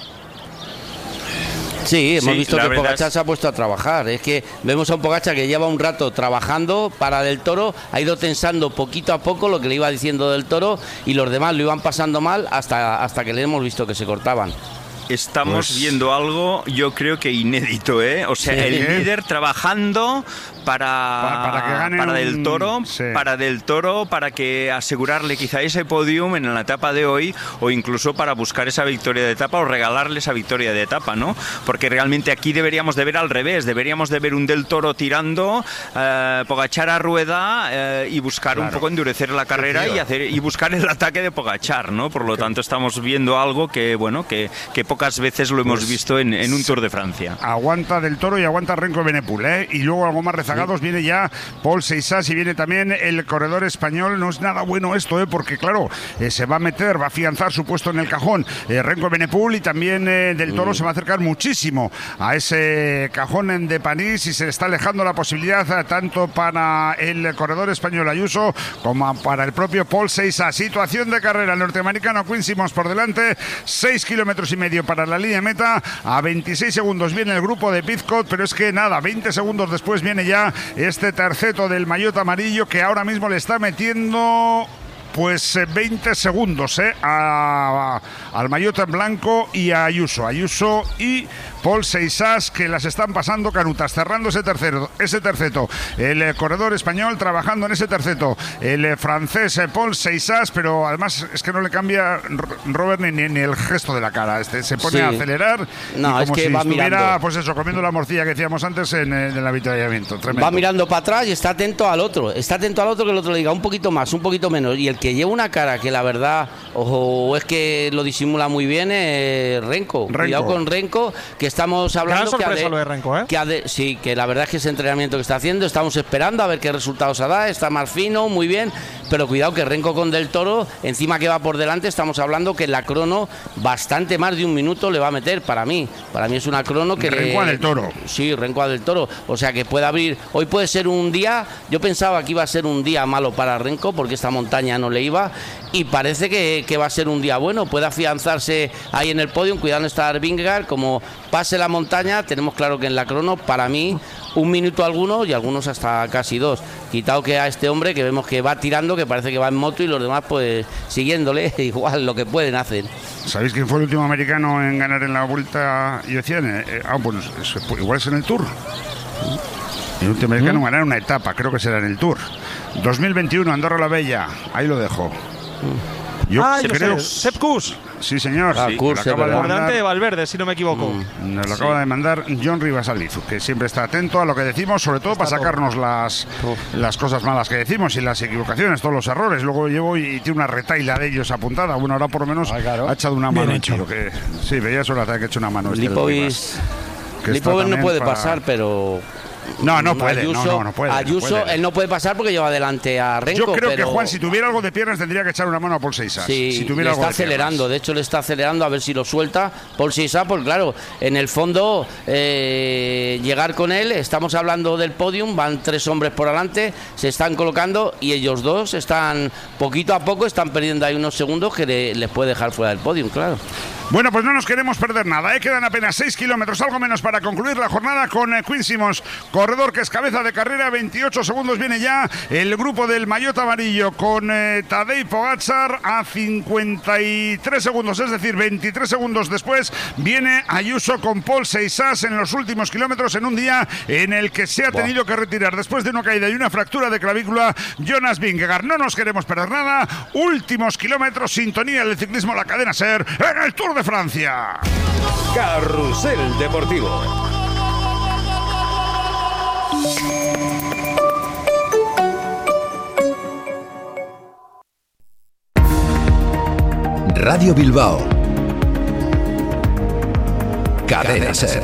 Sí, hemos sí, visto que Pogačar es... se ha puesto a trabajar. Es que vemos a un Pogačar que lleva un rato trabajando para Del Toro, ha ido tensando poquito a poco lo que le iba diciendo Del Toro y los demás lo iban pasando mal hasta, hasta que le hemos visto que se cortaban. Estamos pues... viendo algo, yo creo que inédito, ¿eh? O sea, sí. el líder trabajando para, para, para, que gane para un... Del Toro, sí. para Del Toro, para que asegurarle quizá ese podium en la etapa de hoy o incluso para buscar esa victoria de etapa o regalarle esa victoria de etapa, ¿no? Porque realmente aquí deberíamos de ver al revés, deberíamos de ver un Del Toro tirando, eh, Pogačar a rueda eh, y buscar claro. un poco endurecer la carrera y hacer y buscar el ataque de Pogačar, ¿no? Por lo tanto estamos viendo algo que, bueno, que, que pocas veces lo hemos pues, visto en, en un Tour de Francia. Aguanta Del Toro y aguanta Renko Evenepoel, ¿eh? Y luego algo más rezagados sí. viene ya Paul Seixas y viene también el corredor español. No es nada bueno esto, ¿eh? Porque claro, eh, se va a meter, va a afianzar su puesto en el cajón eh, Renko Evenepoel y también eh, Del Toro mm. se va a acercar muchísimo a ese cajón de París y se está alejando la posibilidad eh, tanto para el corredor español Ayuso como para el propio Paul Seixas. Situación de carrera, el norteamericano Quincy Moss por delante, seis kilómetros y medio para la línea de meta, a veintiséis segundos viene el grupo de Pizcot, pero es que nada, veinte segundos después viene ya este terceto del maillot amarillo que ahora mismo le está metiendo pues veinte segundos eh, a, a, al maillot en blanco y a Ayuso, Ayuso y Paul Seixas que las están pasando canutas, cerrando ese tercero, ese terceto, el eh, corredor español trabajando en ese terceto, el eh, francés eh, Paul Seixas, pero además es que no le cambia Robert ni, ni, ni el gesto de la cara, este se pone sí. a acelerar no, y como es que si va estuviera mirando. pues eso, comiendo la morcilla que decíamos antes en, en el avituallamiento. Tremendo. Va mirando para atrás y está atento al otro, está atento al otro que el otro le diga un poquito más, un poquito menos, y el que lleva una cara que la verdad o es que lo disimula muy bien eh, Renko. Renko, cuidado con Renko, que estamos hablando gran sorpresa que, lo de Renko, ¿eh? que ha de, sí, que la verdad es que ese entrenamiento que está haciendo, estamos esperando a ver qué resultados da, está más fino, muy bien, pero cuidado que Renko con Del Toro, encima que va por delante, estamos hablando que la crono bastante más de un minuto le va a meter para mí, para mí es una crono que Renko a Del Toro. Sí, Renko a Del Toro, o sea que puede abrir, hoy puede ser un día, yo pensaba que iba a ser un día malo para Renko porque esta montaña no le le iba, y parece que, que va a ser un día bueno, puede afianzarse ahí en el podio, cuidando estar Vingegaard, como pase la montaña, tenemos claro que en la crono, para mí, un minuto algunos y algunos hasta casi dos, quitado que a este hombre que vemos que va tirando, que parece que va en moto, y los demás pues siguiéndole, igual lo que pueden hacer. ¿Sabéis quién fue el último americano en ganar en la Vuelta y decían? Eh, ah, bueno, es, igual es en el Tour. El último americano ¿Mm? ganar una etapa, creo que será en el Tour. dos mil veintiuno, Andorra la Bella, ahí lo dejo. Yo ah, creo... Sepp Kuss. Sí, señor. Ah, sí, Kuss, de por delante de Valverde, si no me equivoco. Mm, nos lo sí. acaba de mandar John Rivas Alizu, que siempre está atento a lo que decimos, sobre todo está para sacarnos todo. las las cosas malas que decimos y las equivocaciones, todos los errores. Luego llevo y, y tiene una retaila de ellos apuntada. Bueno, ahora por lo menos ah, claro. ha echado una mano. Hecho. Lo que, sí, veía solo que ha hecho una mano. Lipovic este no puede para... pasar, pero... No, no puede, Ayuso, no, no, no puede. Ayuso, no puede. él no puede pasar porque lleva adelante a Renko. Yo creo pero... que Juan, si tuviera algo de piernas, tendría que echar una mano a Paul Seixas. Sí, si tuviera le algo está de acelerando, piernas. de hecho le está acelerando a ver si lo suelta Paul Seixas, porque claro, en el fondo eh, llegar con él, estamos hablando del podium, van tres hombres por delante, se están colocando y ellos dos están poquito a poco, están perdiendo ahí unos segundos que le, les puede dejar fuera del podium, claro. Bueno, pues no nos queremos perder nada, ¿eh? Quedan apenas seis kilómetros, algo menos para concluir la jornada con eh, Quinn Simmons, corredor que es cabeza de carrera, veintiocho segundos viene ya el grupo del maillot amarillo con eh, Tadej Pogačar a cincuenta y tres segundos, es decir, veintitrés segundos después viene Ayuso con Paul Seixas en los últimos kilómetros en un día en el que se ha tenido wow. que retirar después de una caída y una fractura de clavícula Jonas Vingegaard. No nos queremos perder nada, últimos kilómetros, sintonía del ciclismo, la cadena SER en el Tour de Francia. Carrusel Deportivo. Radio Bilbao. Cadena SER.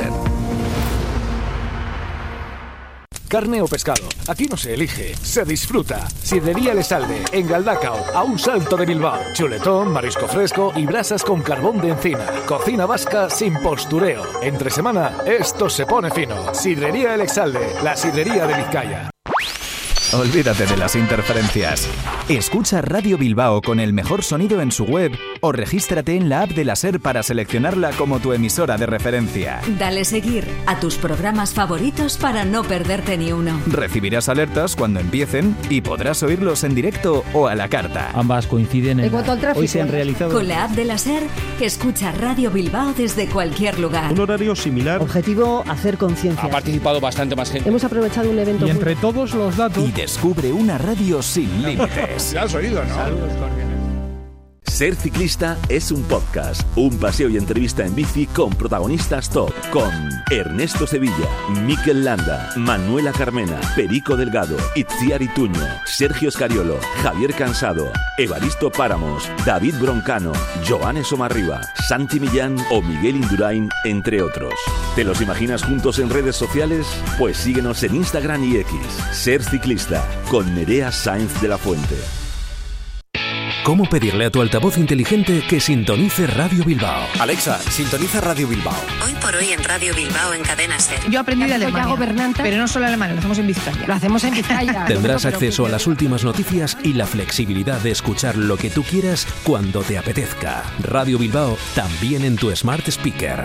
Carne o pescado, aquí no se elige, se disfruta. Sidrería Lesalde, en Galdacao, a un salto de Bilbao. Chuletón, marisco fresco y brasas con carbón de encina. Cocina vasca sin postureo. Entre semana, esto se pone fino. Sidrería El Exalde, la sidrería de Vizcaya. Olvídate de las interferencias. Escucha Radio Bilbao con el mejor sonido en su web o regístrate en la app de la SER para seleccionarla como tu emisora de referencia. Dale seguir a tus programas favoritos para no perderte ni uno. Recibirás alertas cuando empiecen y podrás oírlos en directo o a la carta. Ambas coinciden en... En cuanto al tráfico, hoy se han realizado... Con la app de la SER, escucha Radio Bilbao desde cualquier lugar. Un horario similar. Objetivo, hacer conciencia. Ha participado bastante más gente. Hemos aprovechado un evento... Y entre todos los datos... Y descubre una radio sin límites. Ya has oído, ¿no? Saludos cordiales. Ser ciclista es un podcast, un paseo y entrevista en bici con protagonistas top, con Ernesto Sevilla, Mikel Landa, Manuela Carmena, Perico Delgado, Itziar Ituño, Sergio Escariolo, Javier Cansado, Evaristo Páramos, David Broncano, Joan Somarriba, Santi Millán o Miguel Indurain, entre otros. ¿Te los imaginas juntos en redes sociales? Pues síguenos en Instagram y X. Ser ciclista, con Nerea Sáenz de la Fuente. ¿Cómo pedirle a tu altavoz inteligente que sintonice Radio Bilbao? Alexa, sintoniza Radio Bilbao. Hoy por hoy en Radio Bilbao en Cadena SER. Yo aprendí de Alemania, pero no solo alemán, lo hacemos en Vizcaya. Lo hacemos en Vizcaya. Tendrás acceso a las últimas noticias y la flexibilidad de escuchar lo que tú quieras cuando te apetezca. Radio Bilbao, también en tu Smart Speaker.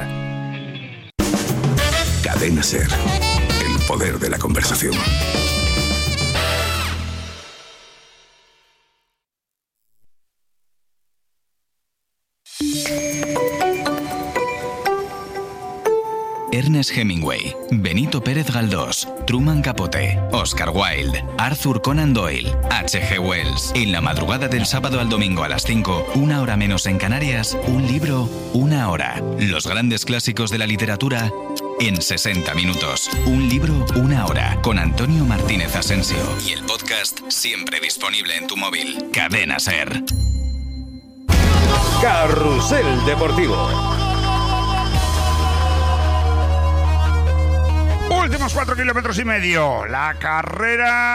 Cadena SER, el poder de la conversación. Ernest Hemingway, Benito Pérez Galdós, Truman Capote, Oscar Wilde, Arthur Conan Doyle, H G Wells. En la madrugada del sábado al domingo a las cinco, una hora menos en Canarias, un libro, una hora. Los grandes clásicos de la literatura en sesenta minutos. Un libro, una hora. Con Antonio Martínez Asensio. Y el podcast siempre disponible en tu móvil. Cadena SER. Carrusel Deportivo. Últimos cuatro kilómetros y medio. La carrera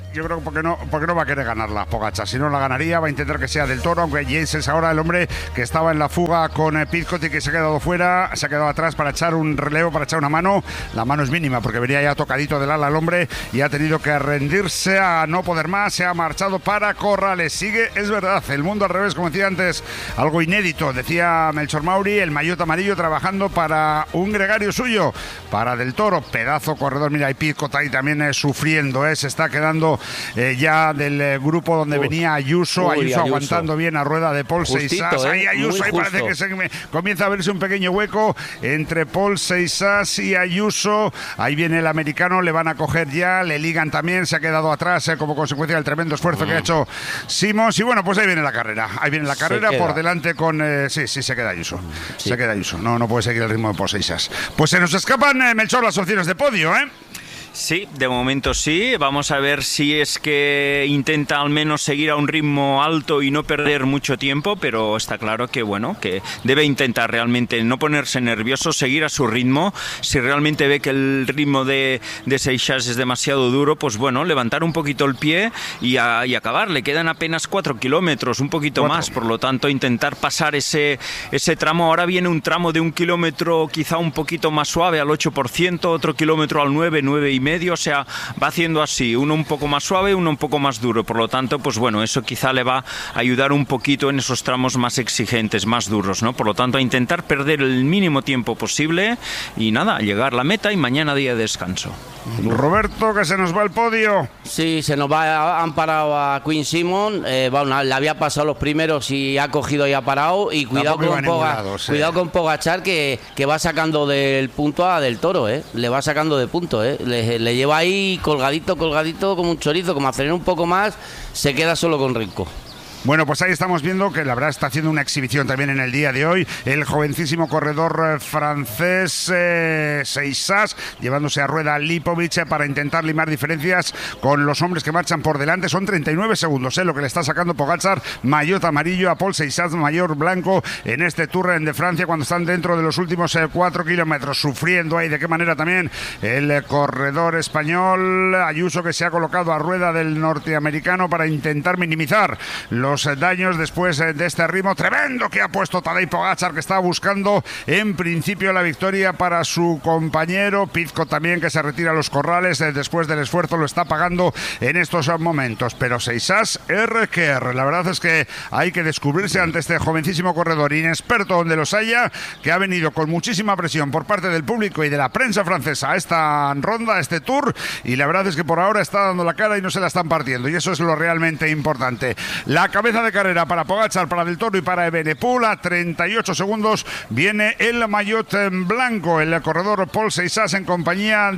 yo creo que porque no, porque no va a querer ganarla Pogačar. Si no la ganaría, va a intentar que sea del Toro, aunque Yates es ahora el hombre que estaba en la fuga con Pidcock y que se ha quedado fuera, se ha quedado atrás para echar un relevo, para echar una mano. La mano es mínima porque venía ya tocadito del ala al hombre y ha tenido que rendirse a no poder más. Se ha marchado para Corrales. Sigue, es verdad, el mundo al revés, como decía antes, algo inédito. Decía Melchor Mauri, el maillot amarillo trabajando para un gregario suyo, para del Toro, pedazo corredor. Mira, y Pidcock ahí también eh, sufriendo, eh, se está quedando eh, ya del eh, grupo donde Uf. venía Ayuso, Uy, Ayuso, Ayuso aguantando bien a rueda de Paul Seixas. Eh, ahí Ayuso, ahí parece que se me, comienza a verse un pequeño hueco entre Paul Seixas y Ayuso. Ahí viene el americano, le van a coger ya, le ligan también, se ha quedado atrás eh, como consecuencia del tremendo esfuerzo mm. que ha hecho Simons. Y bueno, pues ahí viene la carrera, ahí viene la carrera por delante con... Eh, sí, sí, se queda Ayuso, sí. se queda Ayuso, no, no puede seguir el ritmo de Paul Seixas. Pues se nos escapan, eh, Melchor, las opciones de podio, ¿eh? Sí, de momento sí. Vamos a ver si es que intenta al menos seguir a un ritmo alto y no perder mucho tiempo, pero está claro que bueno, que debe intentar realmente no ponerse nervioso, seguir a su ritmo. Si realmente ve que el ritmo de, de Seixas es demasiado duro, pues bueno, levantar un poquito el pie y, a, y acabar. Le quedan apenas cuatro kilómetros, un poquito cuatro. más, por lo tanto intentar pasar ese, ese tramo. Ahora viene un tramo de un kilómetro quizá un poquito más suave al ocho por ciento, otro kilómetro al nueve, nueve y medio, o sea, va haciendo así, uno un poco más suave, uno un poco más duro, por lo tanto, pues bueno, eso quizá le va a ayudar un poquito en esos tramos más exigentes, más duros, ¿no? Por lo tanto, a intentar perder el mínimo tiempo posible y nada, llegar a la meta y mañana día de descanso. Roberto, que se nos va el podio. Sí, se nos va, han parado a Quinn Simmons, eh, bueno, le había pasado los primeros y ha cogido y ha parado, y cuidado con, Poga, lado, sí. cuidado con Pogačar que, que va sacando del punto a del Toro, eh, le va sacando de punto, eh, le, le lleva ahí colgadito, colgadito como un chorizo, como acelera un poco más, se queda solo con Renko. Bueno, pues ahí estamos viendo que la verdad está haciendo una exhibición también en el día de hoy el jovencísimo corredor francés eh, Seixas, llevándose a rueda a Lipovic eh, para intentar limar diferencias con los hombres que marchan por delante. Son treinta y nueve segundos eh, lo que le está sacando Pogačar, maillot amarillo, a Paul Seixas, maillot blanco en este Tour de Francia, cuando están dentro de los últimos eh, cuatro kilómetros, sufriendo ahí de qué manera también el eh, corredor español Ayuso, que se ha colocado a rueda del norteamericano para intentar minimizar los los daños después de este ritmo tremendo que ha puesto Tadej Pogačar, que estaba buscando en principio la victoria para su compañero. Pidcock también, que se retira a los corrales después del esfuerzo, lo está pagando en estos momentos, pero Seixas R que R. La verdad es que hay que descubrirse ante este jovencísimo corredor inexperto donde los haya, que ha venido con muchísima presión por parte del público y de la prensa francesa a esta ronda, a este Tour, y la verdad es que por ahora está dando la cara y no se la están partiendo, y eso es lo realmente importante. La cabeza de carrera para Pogačar, para Del Toro y para Evenepoel. A treinta y ocho segundos viene el maillot en blanco, el corredor Paul Seixas en compañía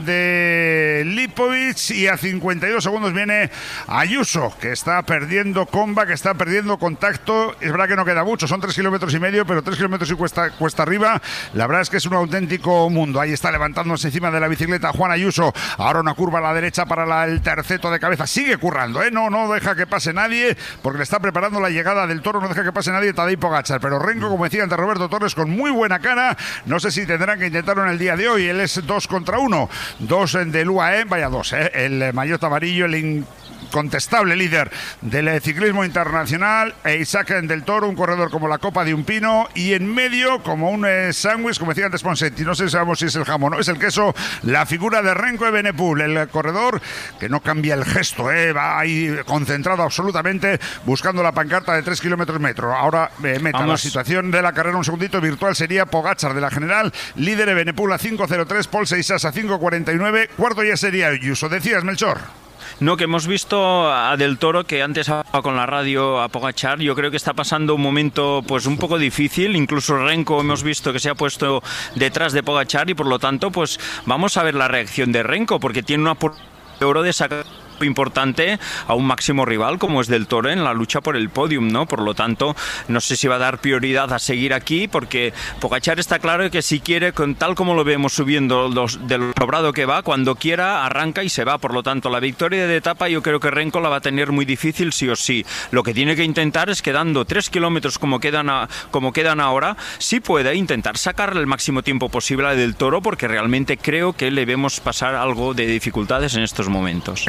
de Lipovic, y a cincuenta y dos segundos viene Ayuso, que está perdiendo comba, que está perdiendo contacto. Es verdad que no queda mucho, son tres kilómetros y medio, pero tres kilómetros y cuesta, cuesta arriba. La verdad es que es un auténtico mundo. Ahí está levantándose encima de la bicicleta Juan Ayuso. Ahora una curva a la derecha para la, el terceto de cabeza. Sigue currando, ¿eh? No, no deja que pase nadie, porque le está preparando la llegada del Toro, no deja que pase nadie Tadej Pogačar, pero Renko, como decía antes Roberto Torres, con muy buena cara. No sé si tendrán que intentarlo en el día de hoy. Él es dos contra uno, dos del U A E, vaya dos, ¿eh? El maillot amarillo, el incontestable líder del ciclismo internacional, e Isaac Del Toro, un corredor como la copa de un pino, y en medio, como un eh, sándwich, como decía antes Ponseti, no sé si sabemos si es el jamón o es el queso, la figura de Renko Evenepoel, el corredor que no cambia el gesto, eh, va ahí concentrado absolutamente, buscando la pancarta de tres kilómetros metro. Ahora eh, meta Vamos. La situación de la carrera, un segundito virtual, sería Pogačar de la general, líder Evenepoel a cinco cero tres, Paul Seixas a cinco cuarenta y nueve, cuarto ya sería Ayuso. Decías, Melchor. No, que hemos visto a Del Toro, que antes hablaba con la radio a Pogačar. Yo creo que está pasando un momento pues un poco difícil. Incluso Renko hemos visto que se ha puesto detrás de Pogačar, y por lo tanto pues vamos a ver la reacción de Renko, porque tiene una oportunidad de oro de sacar importante a un máximo rival como es Del Toro en la lucha por el podium, ¿no? Por lo tanto, no sé si va a dar prioridad a seguir aquí, porque Pogačar está claro que si quiere, con tal como lo vemos subiendo los, de lo sobrado que va, cuando quiera arranca y se va. Por lo tanto, la victoria de etapa yo creo que Renko la va a tener muy difícil sí o sí. Lo que tiene que intentar es, quedando tres kilómetros como quedan, a, como quedan ahora, si puede intentar sacarle el máximo tiempo posible a Del Toro, porque realmente creo que le vemos pasar algo de dificultades en estos momentos. Es que sí,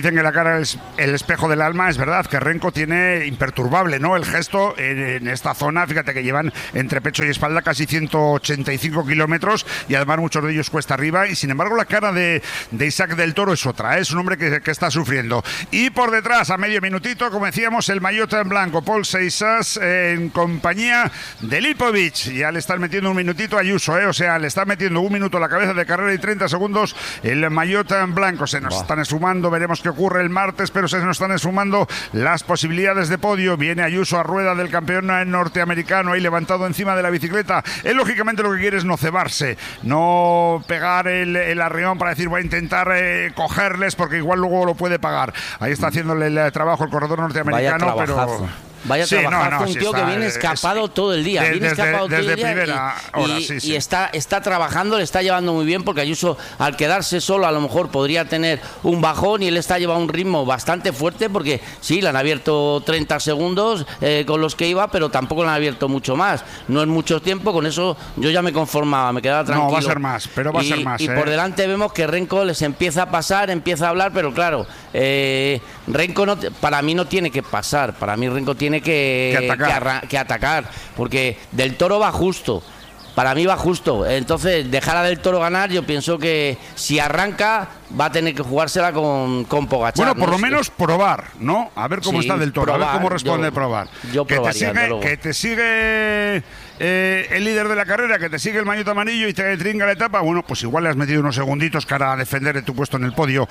dicen que la cara es el espejo del alma, es verdad que Renko tiene imperturbable, ¿no? El gesto en, en esta zona, fíjate que llevan entre pecho y espalda casi ciento ochenta y cinco kilómetros y además muchos de ellos cuesta arriba y sin embargo la cara de, de Isaac del Toro es otra, ¿eh? Es un hombre que, que está sufriendo. Y por detrás, a medio minutito, como decíamos, el maillot en blanco, Paul Seixas eh, en compañía de Lipovic. Ya le están metiendo un minutito a Ayuso, ¿eh? O sea, le están metiendo un minuto a la cabeza de carrera y treinta segundos el maillot en blanco. Se nos están esfumando, veremos qué ocurre el martes, pero se nos están esfumando las posibilidades de podio. Viene Ayuso a rueda del campeón norteamericano ahí levantado encima de la bicicleta. Él lógicamente lo que quiere es no cebarse, no pegar el, el arreón para decir voy a intentar eh, cogerles porque igual luego lo puede pagar. Ahí está haciéndole el trabajo el corredor norteamericano, pero... Vaya sí, trabajar no, no, con un sí tío está, que viene escapado es, todo el día. De, viene desde, escapado desde todo el día primera y, hora, y, sí, sí. y está, está trabajando, le está llevando muy bien porque Ayuso al quedarse solo a lo mejor podría tener un bajón y él está llevando un ritmo bastante fuerte porque sí, le han abierto treinta segundos eh, con los que iba, pero tampoco le han abierto mucho más. No es mucho tiempo, con eso yo ya me conformaba, me quedaba tranquilo. No, va a ser más, pero va y, a ser más. Y eh. por delante vemos que Renko les empieza a pasar, empieza a hablar, pero claro, eh, Renko no, para mí no tiene que pasar, para mí Renko tiene que, que atacar. Que arra- que atacar, porque Del Toro va justo, para mí va justo, entonces dejar a Del Toro ganar, yo pienso que si arranca va a tener que jugársela con, con Pogačar. Bueno, por ¿no? lo menos probar, ¿no? A ver cómo Sí, está Del Toro, probar, a ver cómo responde yo, probar. Yo que, te probaría, sigue, luego. que te sigue eh, el líder de la carrera, que te sigue el maillot amarillo y te trinca la etapa, bueno, pues igual le has metido unos segunditos para defender tu puesto en el podio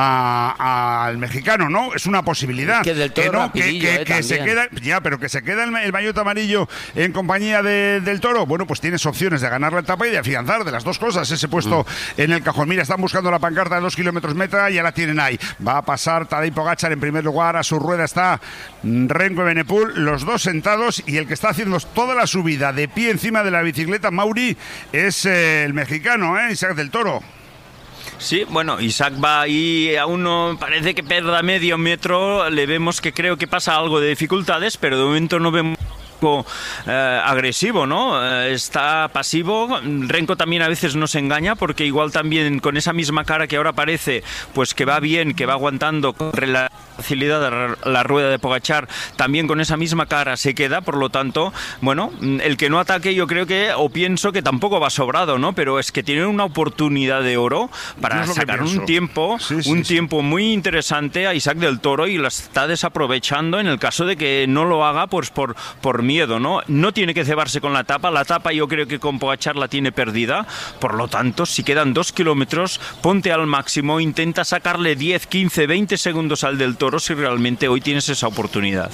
al mexicano, ¿no? Es una posibilidad. Es que Del Toro que no, que, que, eh, que se queda, ya, pero que se queda el, el maillot amarillo en compañía de, del Toro, bueno, pues tienes opciones de ganar la etapa y de afianzar de las dos cosas ese puesto mm. en el cajón. Mira, están buscando la pancarta de dos kilómetros meta y ya la tienen ahí. Va a pasar Tadej Pogačar en primer lugar, a su rueda está Renko Evenepoel, los dos sentados y el que está haciendo toda la subida de pie encima de la bicicleta, Mauri, es eh, el mexicano, ¿eh? Isaac del Toro. Sí, bueno, Isaac va ahí, aún no parece que pierda medio metro, le vemos que creo que pasa algo de dificultades, pero de momento no vemos Eh, agresivo, ¿no? Eh, está pasivo. Renko también a veces nos engaña porque igual también con esa misma cara que ahora parece pues que va bien, que va aguantando con la facilidad la, la rueda de Pogačar, también con esa misma cara se queda, por lo tanto, bueno, el que no ataque yo creo que, o pienso que tampoco va sobrado, ¿no? Pero es que tiene una oportunidad de oro para sacar un tiempo, sí, sí, un sí. tiempo muy interesante a Isaac del Toro y lo está desaprovechando en el caso de que no lo haga pues por, por mí miedo, ¿no? No tiene que cebarse con la tapa, la tapa yo creo que con Pogačar la tiene perdida, por lo tanto, si quedan dos kilómetros, ponte al máximo, intenta sacarle diez, quince, veinte segundos al del Toro si realmente hoy tienes esa oportunidad.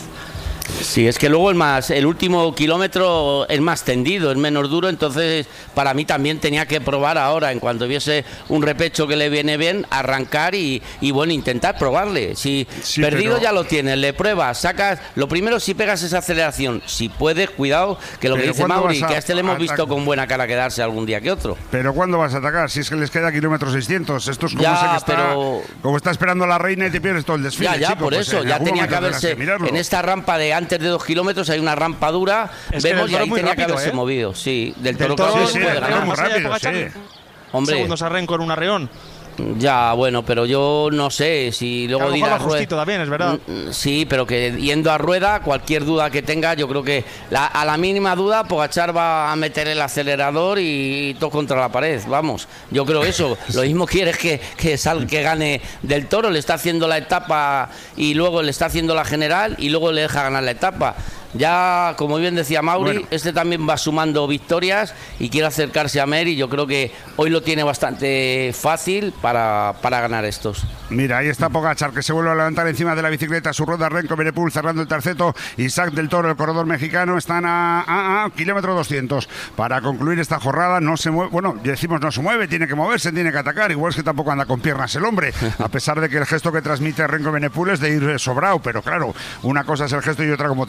Sí, es que luego el más el último kilómetro es más tendido, es menos duro, entonces para mí también tenía que probar ahora, en cuanto viese un repecho que le viene bien, arrancar y, y bueno, intentar probarle. Si sí, perdido pero... ya lo tienes, le pruebas, sacas, lo primero si pegas esa aceleración, si puedes, cuidado, que lo pero que dice Mauri, a, que a este le hemos visto con buena cara quedarse algún día que otro. Pero ¿cuándo vas a atacar? Si es que les queda kilómetro seiscientos, esto es como, ya, ese que está, pero... como está esperando la reina y te pierdes todo el desfile. Ya, ya, chico, por pues eso, ya tenía que haberse, en esta rampa de antes de dos kilómetros hay una rampa dura, es vemos y ahí tenía rápido, que haberse ¿eh? movido, sí, del Toro, del toro sí, sí, puede ganar. Muy rápido, sí. Hombre, segundos a Renko en un arreón. Ya, bueno, pero yo no sé si luego dirá rueda. También, es verdad. Sí, pero que yendo a rueda, cualquier duda que tenga, yo creo que la, a la mínima duda, Pogačar va a meter el acelerador y todo contra la pared. Vamos, yo creo eso. Lo mismo quieres que que sal, que gane del Toro, le está haciendo la etapa y luego le está haciendo la general y luego le deja ganar la etapa. Ya, como bien decía Mauri, bueno. este también va sumando victorias y quiere acercarse a Mer y yo creo que hoy lo tiene bastante fácil para, para ganar estos. Mira, ahí está Pogačar, que se vuelve a levantar encima de la bicicleta, su rueda Renko Evenepoel cerrando el terceto, Isaac del Toro, el corredor mexicano, están a, a, a kilómetro doscientos. Para concluir esta jornada, no se mueve, bueno, decimos no se mueve, tiene que moverse, tiene que atacar, igual es que tampoco anda con piernas el hombre, a pesar de que el gesto que transmite Renko Evenepoel es de ir sobrado, pero claro, una cosa es el gesto y otra como te encuentres.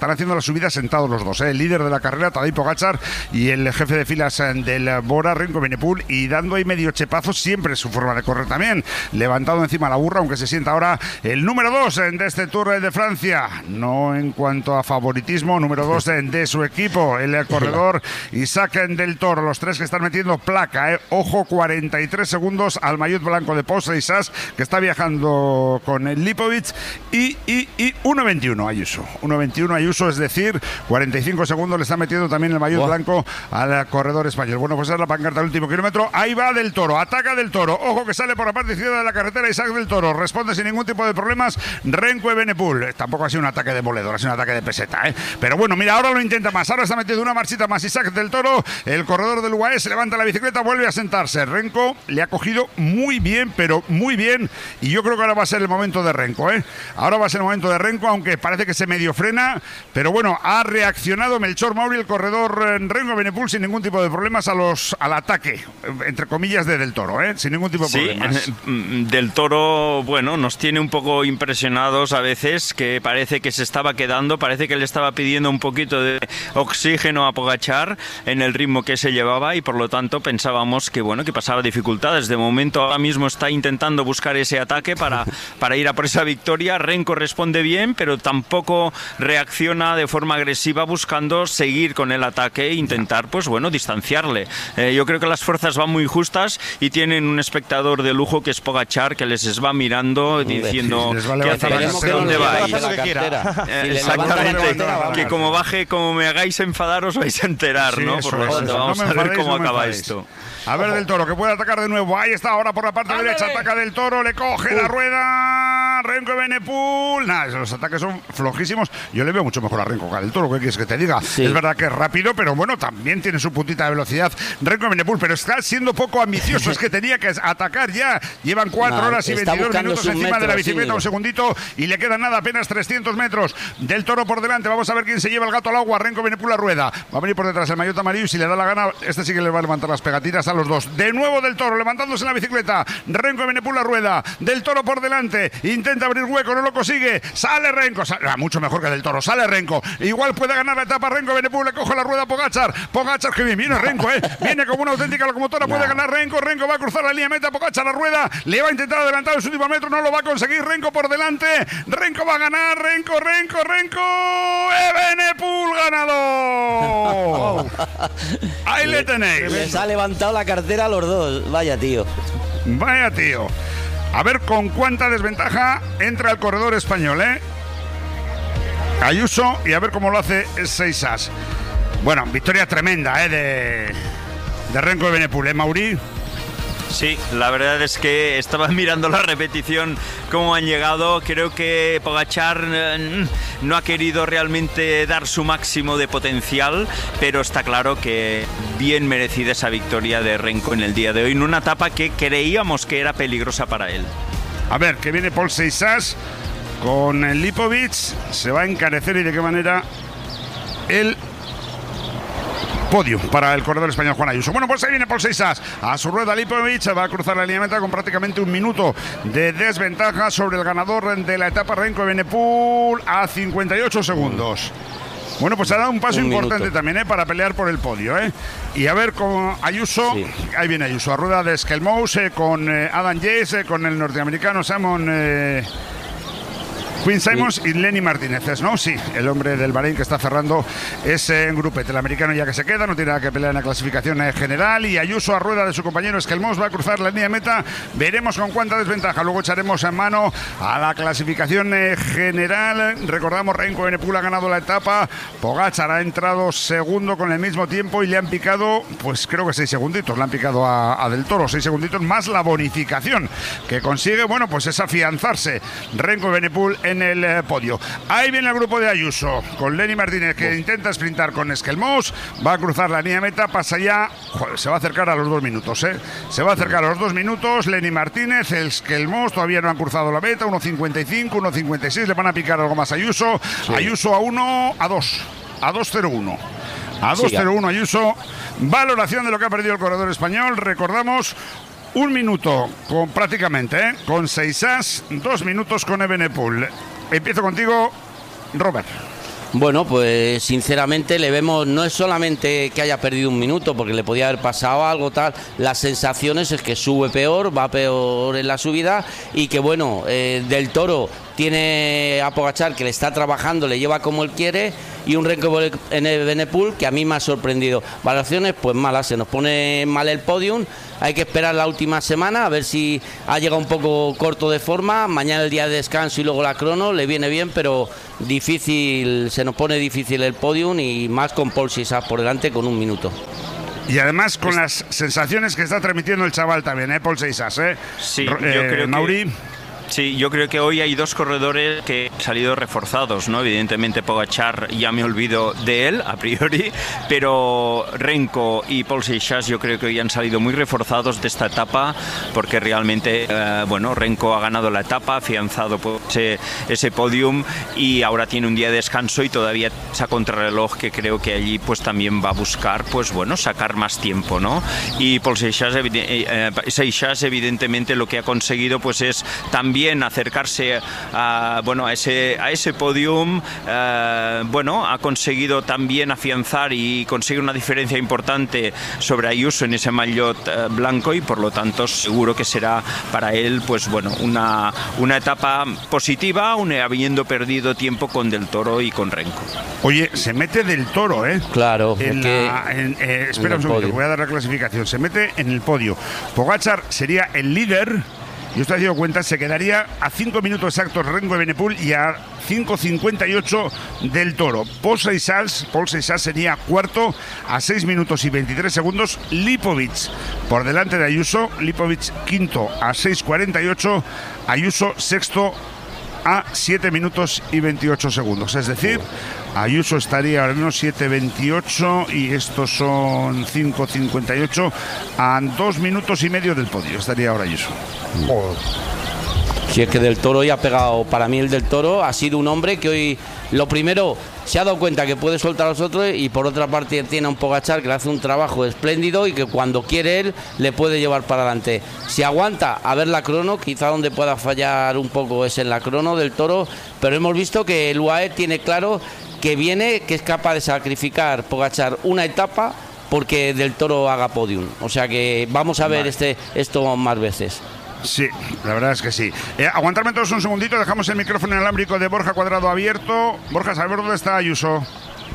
están haciendo la subida sentados los dos, ¿eh? El líder de la carrera, Tadej Pogačar, y el jefe de filas del Bora, Remco Evenepoel, y dando ahí medio chepazo, siempre su forma de correr también, levantado encima la burra, aunque se sienta ahora el número dos de este Tour de Francia, no en cuanto a favoritismo, número dos de su equipo, el corredor Isaac del Toro. Los tres que están metiendo placa, ¿eh? Ojo, cuarenta y tres segundos al maillot blanco de Posse y Sas, que está viajando con el Lipovic, y, y, y uno veintiuno Ayuso. uno veintiuno Ayuso, es decir, cuarenta y cinco segundos le está metiendo también el maillot wow. blanco al corredor español. Bueno, pues es la pancarta del último kilómetro. Ahí va del Toro, ataca del Toro. Ojo que sale por la parte izquierda de la carretera Isaac del Toro. Responde sin ningún tipo de problemas Remco Evenepoel. Tampoco ha sido un ataque de moledor, ha sido un ataque de peseta, ¿eh? Pero bueno, mira, ahora lo intenta más. Ahora está metiendo una marchita más Isaac del Toro. El corredor del U A E se levanta la bicicleta, vuelve a sentarse. Remco le ha cogido muy bien, pero muy bien. Y yo creo que ahora va a ser el momento de Remco, ¿eh? Ahora va a ser el momento de Remco, aunque parece que se medio frena. Pero bueno, ha reaccionado Melchor Mauri, el corredor Remco Evenepoel, sin ningún tipo de problemas a los, al ataque, entre comillas, de del Toro, ¿eh? Sin ningún tipo de sí, problemas. Del Toro, bueno, nos tiene un poco impresionados a veces, que parece que se estaba quedando, parece que le estaba pidiendo un poquito de oxígeno a Pogačar en el ritmo que se llevaba, y por lo tanto pensábamos que bueno, que pasaba dificultades. De momento ahora mismo está intentando buscar ese ataque para, para ir a por esa victoria. Remco responde bien, pero tampoco reacciona de forma agresiva, buscando seguir con el ataque e intentar, pues bueno, distanciarle. Eh, yo creo que las fuerzas van muy justas y tienen un espectador de lujo que es Pogačar, que les va mirando diciendo ¿qué hacéis? ¿Dónde vais? Eh, exactamente, que como baje, como me hagáis enfadar os vais a enterar, sí, ¿no? Por lo tanto, vamos no a ver cómo no acaba esto. A ver, del Toro, que puede atacar de nuevo. Ahí está, ahora por la parte ¡Ándale! Derecha, ataca del Toro, le coge uh. la rueda. Remco Evenepoel. Nada, los ataques son flojísimos. Yo le veo mucho mejor a Remco que al del Toro, ¿qué quieres que te diga? Sí. Es verdad que es rápido, pero bueno, también tiene su puntita de velocidad Remco Evenepoel, pero está siendo poco ambicioso. Es que tenía que atacar ya. Llevan cuatro nah, horas y veintidós minutos encima metro, de la bicicleta, sí. Un segundito, y le quedan nada, apenas trescientos metros. Del Toro por delante, vamos a ver quién se lleva el gato al agua. Remco Evenepoel a rueda. Va a venir por detrás el maillot amarillo, y si le da la gana, este sí que le va a levantar las pegatinas a los dos. De nuevo del Toro, levantándose en la bicicleta. Remco Evenepoel a rueda. Del Toro por delante. Intenta abrir hueco, no lo consigue. Sale Remco. Sale, ah, mucho mejor que del Toro. Sale Remco. Igual puede ganar la etapa Remco Evenepoel. Le coge la rueda a Pogačar. Pogačar, que bien viene Remco, ¿eh? Viene como una auténtica locomotora. Puede ganar Remco. Remco va a cruzar la línea meta. Pogačar la rueda. Le va a intentar adelantar en su último metro. No lo va a conseguir. Remco por delante. Remco va a ganar. Remco, Remco, Remco. Evenepoel ganador. Ahí le tenéis. Les ha levantado la cartera a los dos. Vaya tío. Vaya tío. A ver con cuánta desventaja entra el corredor español, ¿eh? Ayuso, y a ver cómo lo hace Seisas. Bueno, victoria tremenda, ¿eh? De, de Remco Evenepoel, ¿eh, Mauri? Sí, la verdad es que estaba mirando la repetición, cómo han llegado. Creo que Pogačar eh, no ha querido realmente dar su máximo de potencial, pero está claro que bien merecida esa victoria de Remco en el día de hoy, en una etapa que creíamos que era peligrosa para él. A ver, que viene Paul Seisas con el Lipovic, se va a encarecer, y de qué manera el podio para el corredor español Juan Ayuso. Bueno, pues ahí viene Paul Seisas a su rueda. Lipovic va a cruzar la línea meta con prácticamente un minuto de desventaja sobre el ganador de la etapa Remco Evenepoel a cincuenta y ocho segundos. Bueno, pues ha dado un paso un importante minuto. también, ¿eh? Para pelear por el podio, ¿eh? Y a ver con Ayuso, sí. Ahí viene Ayuso a rueda de Skelmous, eh, con eh, Adam Yates, eh, con el norteamericano Simon eh, Quinn Simons y Lenny Martínez, ¿no? Sí, el hombre del Bahrein que está cerrando ese grupete. El americano ya que se queda, no tiene nada que pelear en la clasificación general. Y Ayuso a rueda de su compañero Skelmous va a cruzar la línea de meta. Veremos con cuánta desventaja. Luego echaremos en mano a la clasificación general. Recordamos, Remco Evenepoel ha ganado la etapa. Pogačar ha entrado segundo con el mismo tiempo y le han picado, pues creo que seis segunditos. Le han picado a, a Del Toro, seis segunditos más la bonificación que consigue, bueno, pues es afianzarse Remco Evenepoel en el eh, podio. Ahí viene el grupo de Ayuso con Lenny Martínez, que oh. intenta sprintar con Skelmous, va a cruzar la línea de meta, pasa ya, joder, se va a acercar a los dos minutos, ¿eh? Se va a acercar a los dos minutos, Lenny Martínez, el Skelmous todavía no han cruzado la meta, uno cincuenta y cinco, uno cincuenta y seis, le van a picar algo más a Ayuso, sí. Ayuso a uno, a dos, a dos cero uno. A dos cero uno Ayuso, valoración de lo que ha perdido el corredor español, recordamos, un minuto con prácticamente, ¿eh? Con Seisas, dos minutos con Evenepoel. Empiezo contigo, Robert. Bueno, pues sinceramente le vemos, no es solamente que haya perdido un minuto, porque le podía haber pasado algo tal, las sensaciones es que sube peor, va peor en la subida y que bueno, eh, Del Toro tiene a Pogačar que le está trabajando, le lleva como él quiere, y un Renko Evenepoel que a mí me ha sorprendido. Valoraciones pues malas, se nos pone mal el podium, hay que esperar la última semana a ver si ha llegado un poco corto de forma, mañana el día de descanso y luego la crono, le viene bien, pero difícil, se nos pone difícil el podium y más con Paul Sisas por delante con un minuto. Y además con las sensaciones que está transmitiendo el chaval también, ¿eh? Paul Sisas, ¿eh? Sí, eh, yo creo Mauri. que... Sí, yo creo que hoy hay dos corredores que han salido reforzados, ¿no? Evidentemente Pogačar, ya me olvido de él a priori, pero Renko y Paul Seixas yo creo que hoy han salido muy reforzados de esta etapa, porque realmente, eh, bueno, Renko ha ganado la etapa, ha afianzado pues, ese, ese podium y ahora tiene un día de descanso y todavía esa contrarreloj que creo que allí pues también va a buscar, pues bueno, sacar más tiempo, ¿no? Y Paul Seixas, eh, Seixas evidentemente lo que ha conseguido pues es también Bien acercarse a, bueno, a ese a ese podium, eh, bueno, ha conseguido también afianzar y conseguir una diferencia importante sobre Ayuso en ese maillot eh, blanco y por lo tanto seguro que será para él pues bueno una una etapa positiva, un, habiendo perdido tiempo con Del Toro y con Renko. Oye, se mete Del Toro, ¿eh? Claro. En la, en, eh, espera un segundo, voy a dar la clasificación. Se mete en el podio. Pogačar sería el líder. Y usted ha dado cuenta, se quedaría a cinco minutos exactos Renko Evenepoel y a cinco cincuenta y ocho Del Toro. Paul Seixas, Paul Seixas sería cuarto a seis minutos y veintitrés segundos. Lipovic por delante de Ayuso. Lipovic quinto a seis cuarenta y ocho. Ayuso sexto a siete minutos y veintiocho segundos. Es decir, Ayuso estaría ahora menos siete veintiocho y estos son cinco cincuenta y ocho a dos minutos y medio del podio. Estaría ahora Ayuso. Si es que Del Toro ya ha pegado, para mí el Del Toro ha sido un hombre que hoy, lo primero, se ha dado cuenta que puede soltar a los otros y por otra parte tiene a un Pogačar que le hace un trabajo espléndido y que cuando quiere él le puede llevar para adelante. Si aguanta a ver la crono, quizá donde pueda fallar un poco es en la crono Del Toro, pero hemos visto que el U A E tiene claro que viene, que es capaz de sacrificar Pogačar una etapa porque Del Toro haga podium. O sea que vamos a ver vale. este esto más veces. Sí, la verdad es que sí. Eh, aguantarme todos un segundito, dejamos el micrófono inalámbrico de Borja Cuadrado abierto. Borja, ¿sabes dónde está Ayuso?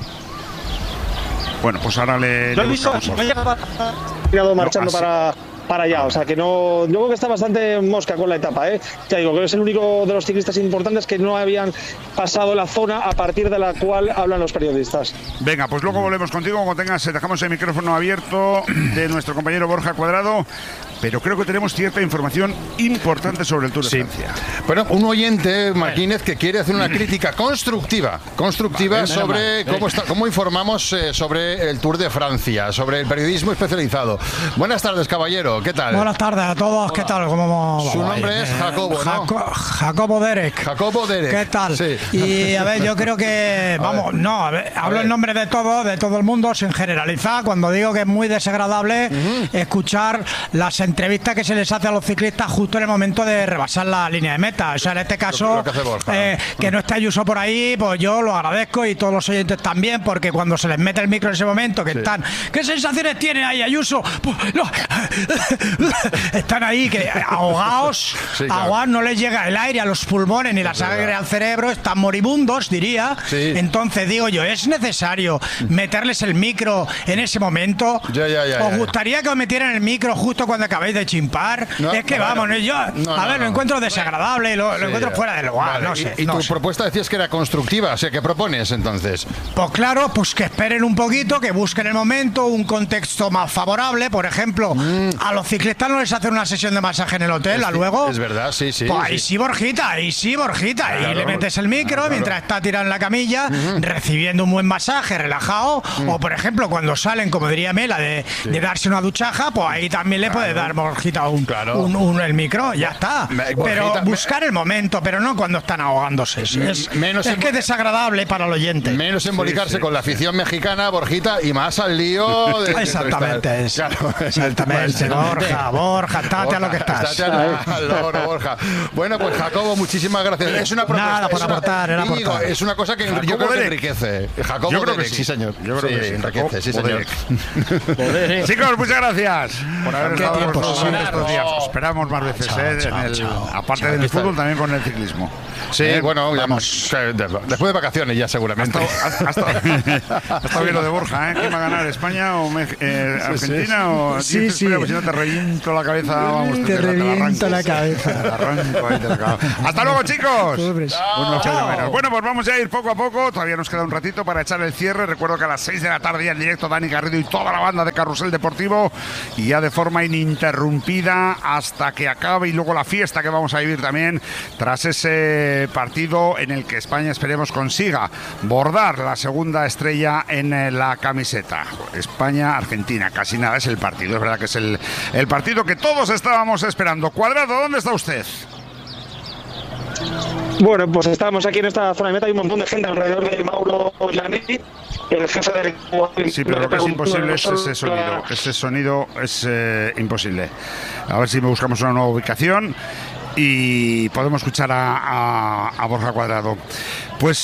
Bueno, pues ahora le... Lo he visto, me he llegado marchando no, para... para allá, o sea que no, yo creo que está bastante mosca con la etapa, ¿eh? Ya digo, que es el único de los ciclistas importantes que no habían pasado la zona a partir de la cual hablan los periodistas. Venga, pues luego volvemos contigo, como tengas, dejamos el micrófono abierto de nuestro compañero Borja Cuadrado, pero creo que tenemos cierta información importante sobre el Tour de sí. Francia. Bueno, un oyente, Martínez, que quiere hacer una crítica constructiva, constructiva vale, sobre cómo, está, cómo informamos eh, sobre el Tour de Francia, sobre el periodismo especializado. Buenas tardes, caballero. ¿Qué tal? Buenas tardes a todos. Hola. ¿Qué tal? ¿Cómo Su nombre eh, es Jacobo, ¿no? Jaco Jacobo Derek. Jacobo Derek. ¿Qué tal? Sí. Y a ver, yo creo que vamos, no, a ver, hablo a en nombre de todo, de todo el mundo, sin generalizar, cuando digo que es muy desagradable uh-huh. escuchar las entrevistas que se les hace a los ciclistas justo en el momento de rebasar la línea de meta. O sea, en este caso, lo, lo que, eh, que no esté Ayuso por ahí, pues yo lo agradezco y todos los oyentes también, porque cuando se les mete el micro en ese momento, que sí. están, ¿qué sensaciones tiene ahí Ayuso? Pues, no. Están ahí que ahogados, sí, claro. ahogados, no les llega el aire a los pulmones ni la sangre al cerebro, están moribundos, diría. Sí. Entonces digo yo, ¿es necesario meterles el micro en ese momento? Ya, ya, ya, ¿Os ya, gustaría ya. que os metieran el micro justo cuando acabáis de chimpar? No, es que no, vamos, no, yo, no, a ver, no, lo encuentro desagradable, lo, sí, lo encuentro ya. fuera del lugar, vale. no sé. ¿Y, y no tu sé. propuesta decías que era constructiva? O sea, ¿qué propones entonces? Pues claro, pues que esperen un poquito, que busquen el momento, un contexto más favorable. Por ejemplo, mm. a los ciclistas no les hacen una sesión de masaje en el hotel, es, ¿a luego? Es verdad, sí, sí. Pues sí. ahí sí, Borjita, ahí sí, Borjita. Claro, y le metes el micro claro, mientras claro. está tirado en la camilla, uh-huh. recibiendo un buen masaje, relajado. Uh-huh. O, por ejemplo, cuando salen, como diría Mela, de, sí. de darse una duchaja, pues ahí también le claro. puede dar, Borjita, un, claro. un, un, el micro, ya está. Me, pero Borjita, buscar me... el momento, pero no cuando están ahogándose. Es, es, menos es en... que es desagradable para el oyente. Menos embolicarse sí, sí. con la afición mexicana, Borjita, y más al lío de... Exactamente, es, claro. exactamente. No, Borja, Borja, estate a lo que estás. Estate al loro, Borja. Bueno, pues Jacobo, muchísimas gracias. Es una propuesta. Nada, por aportar, era Íñigo, aportar. es una cosa que Jacobo yo creo que Derek. enriquece. Jacobo Yo creo que Derek, sí. sí, señor. Yo creo sí, que sí. enriquece, sí, señor. Chicos, muchas gracias por haber Qué estado con tiempo, nosotros sí. estos días. Os esperamos más veces, Chao, ¿eh? chao, en el, chao. aparte Chao, del está fútbol, bien. también con el ciclismo. Sí, ¿Eh? bueno, ya Vamos. hemos- después de vacaciones ya seguramente. Ha estado, ha estado- ha estado bien lo de Borja, ¿eh? ¿Quién va a ganar, España o Mex- eh, Argentina? O Sí, dices, sí. espera, pues si no te reviento la cabeza, vamos. Te la- la reviento arranco. la cabeza. Te la arranco ahí, te la acabo. Hasta luego, chicos. Pobres. Uno echa de menos. Bueno, pues vamos a ir poco a poco. Todavía nos queda un ratito para echar el cierre. Recuerdo que a las seis de la tarde ya en directo Dani Garrido y toda la banda de Carrusel Deportivo. Y ya de forma ininterrumpida hasta que acabe. Y luego la fiesta que vamos a vivir también tras ese partido en el que España, esperemos, consiga bordar la segunda estrella en eh, la camiseta. España-Argentina, casi nada es el partido. Es verdad que es el, el partido que todos estábamos esperando. Cuadrado, ¿dónde está usted? Bueno, pues estamos aquí en esta zona de meta, hay un montón de gente alrededor de Mauro Llanetti, el jefe del equipo. Sí, pero lo que es imposible es ese sonido. Ese sonido es eh, imposible. A ver si me buscamos una nueva ubicación y podemos escuchar a, a, a Borja Cuadrado.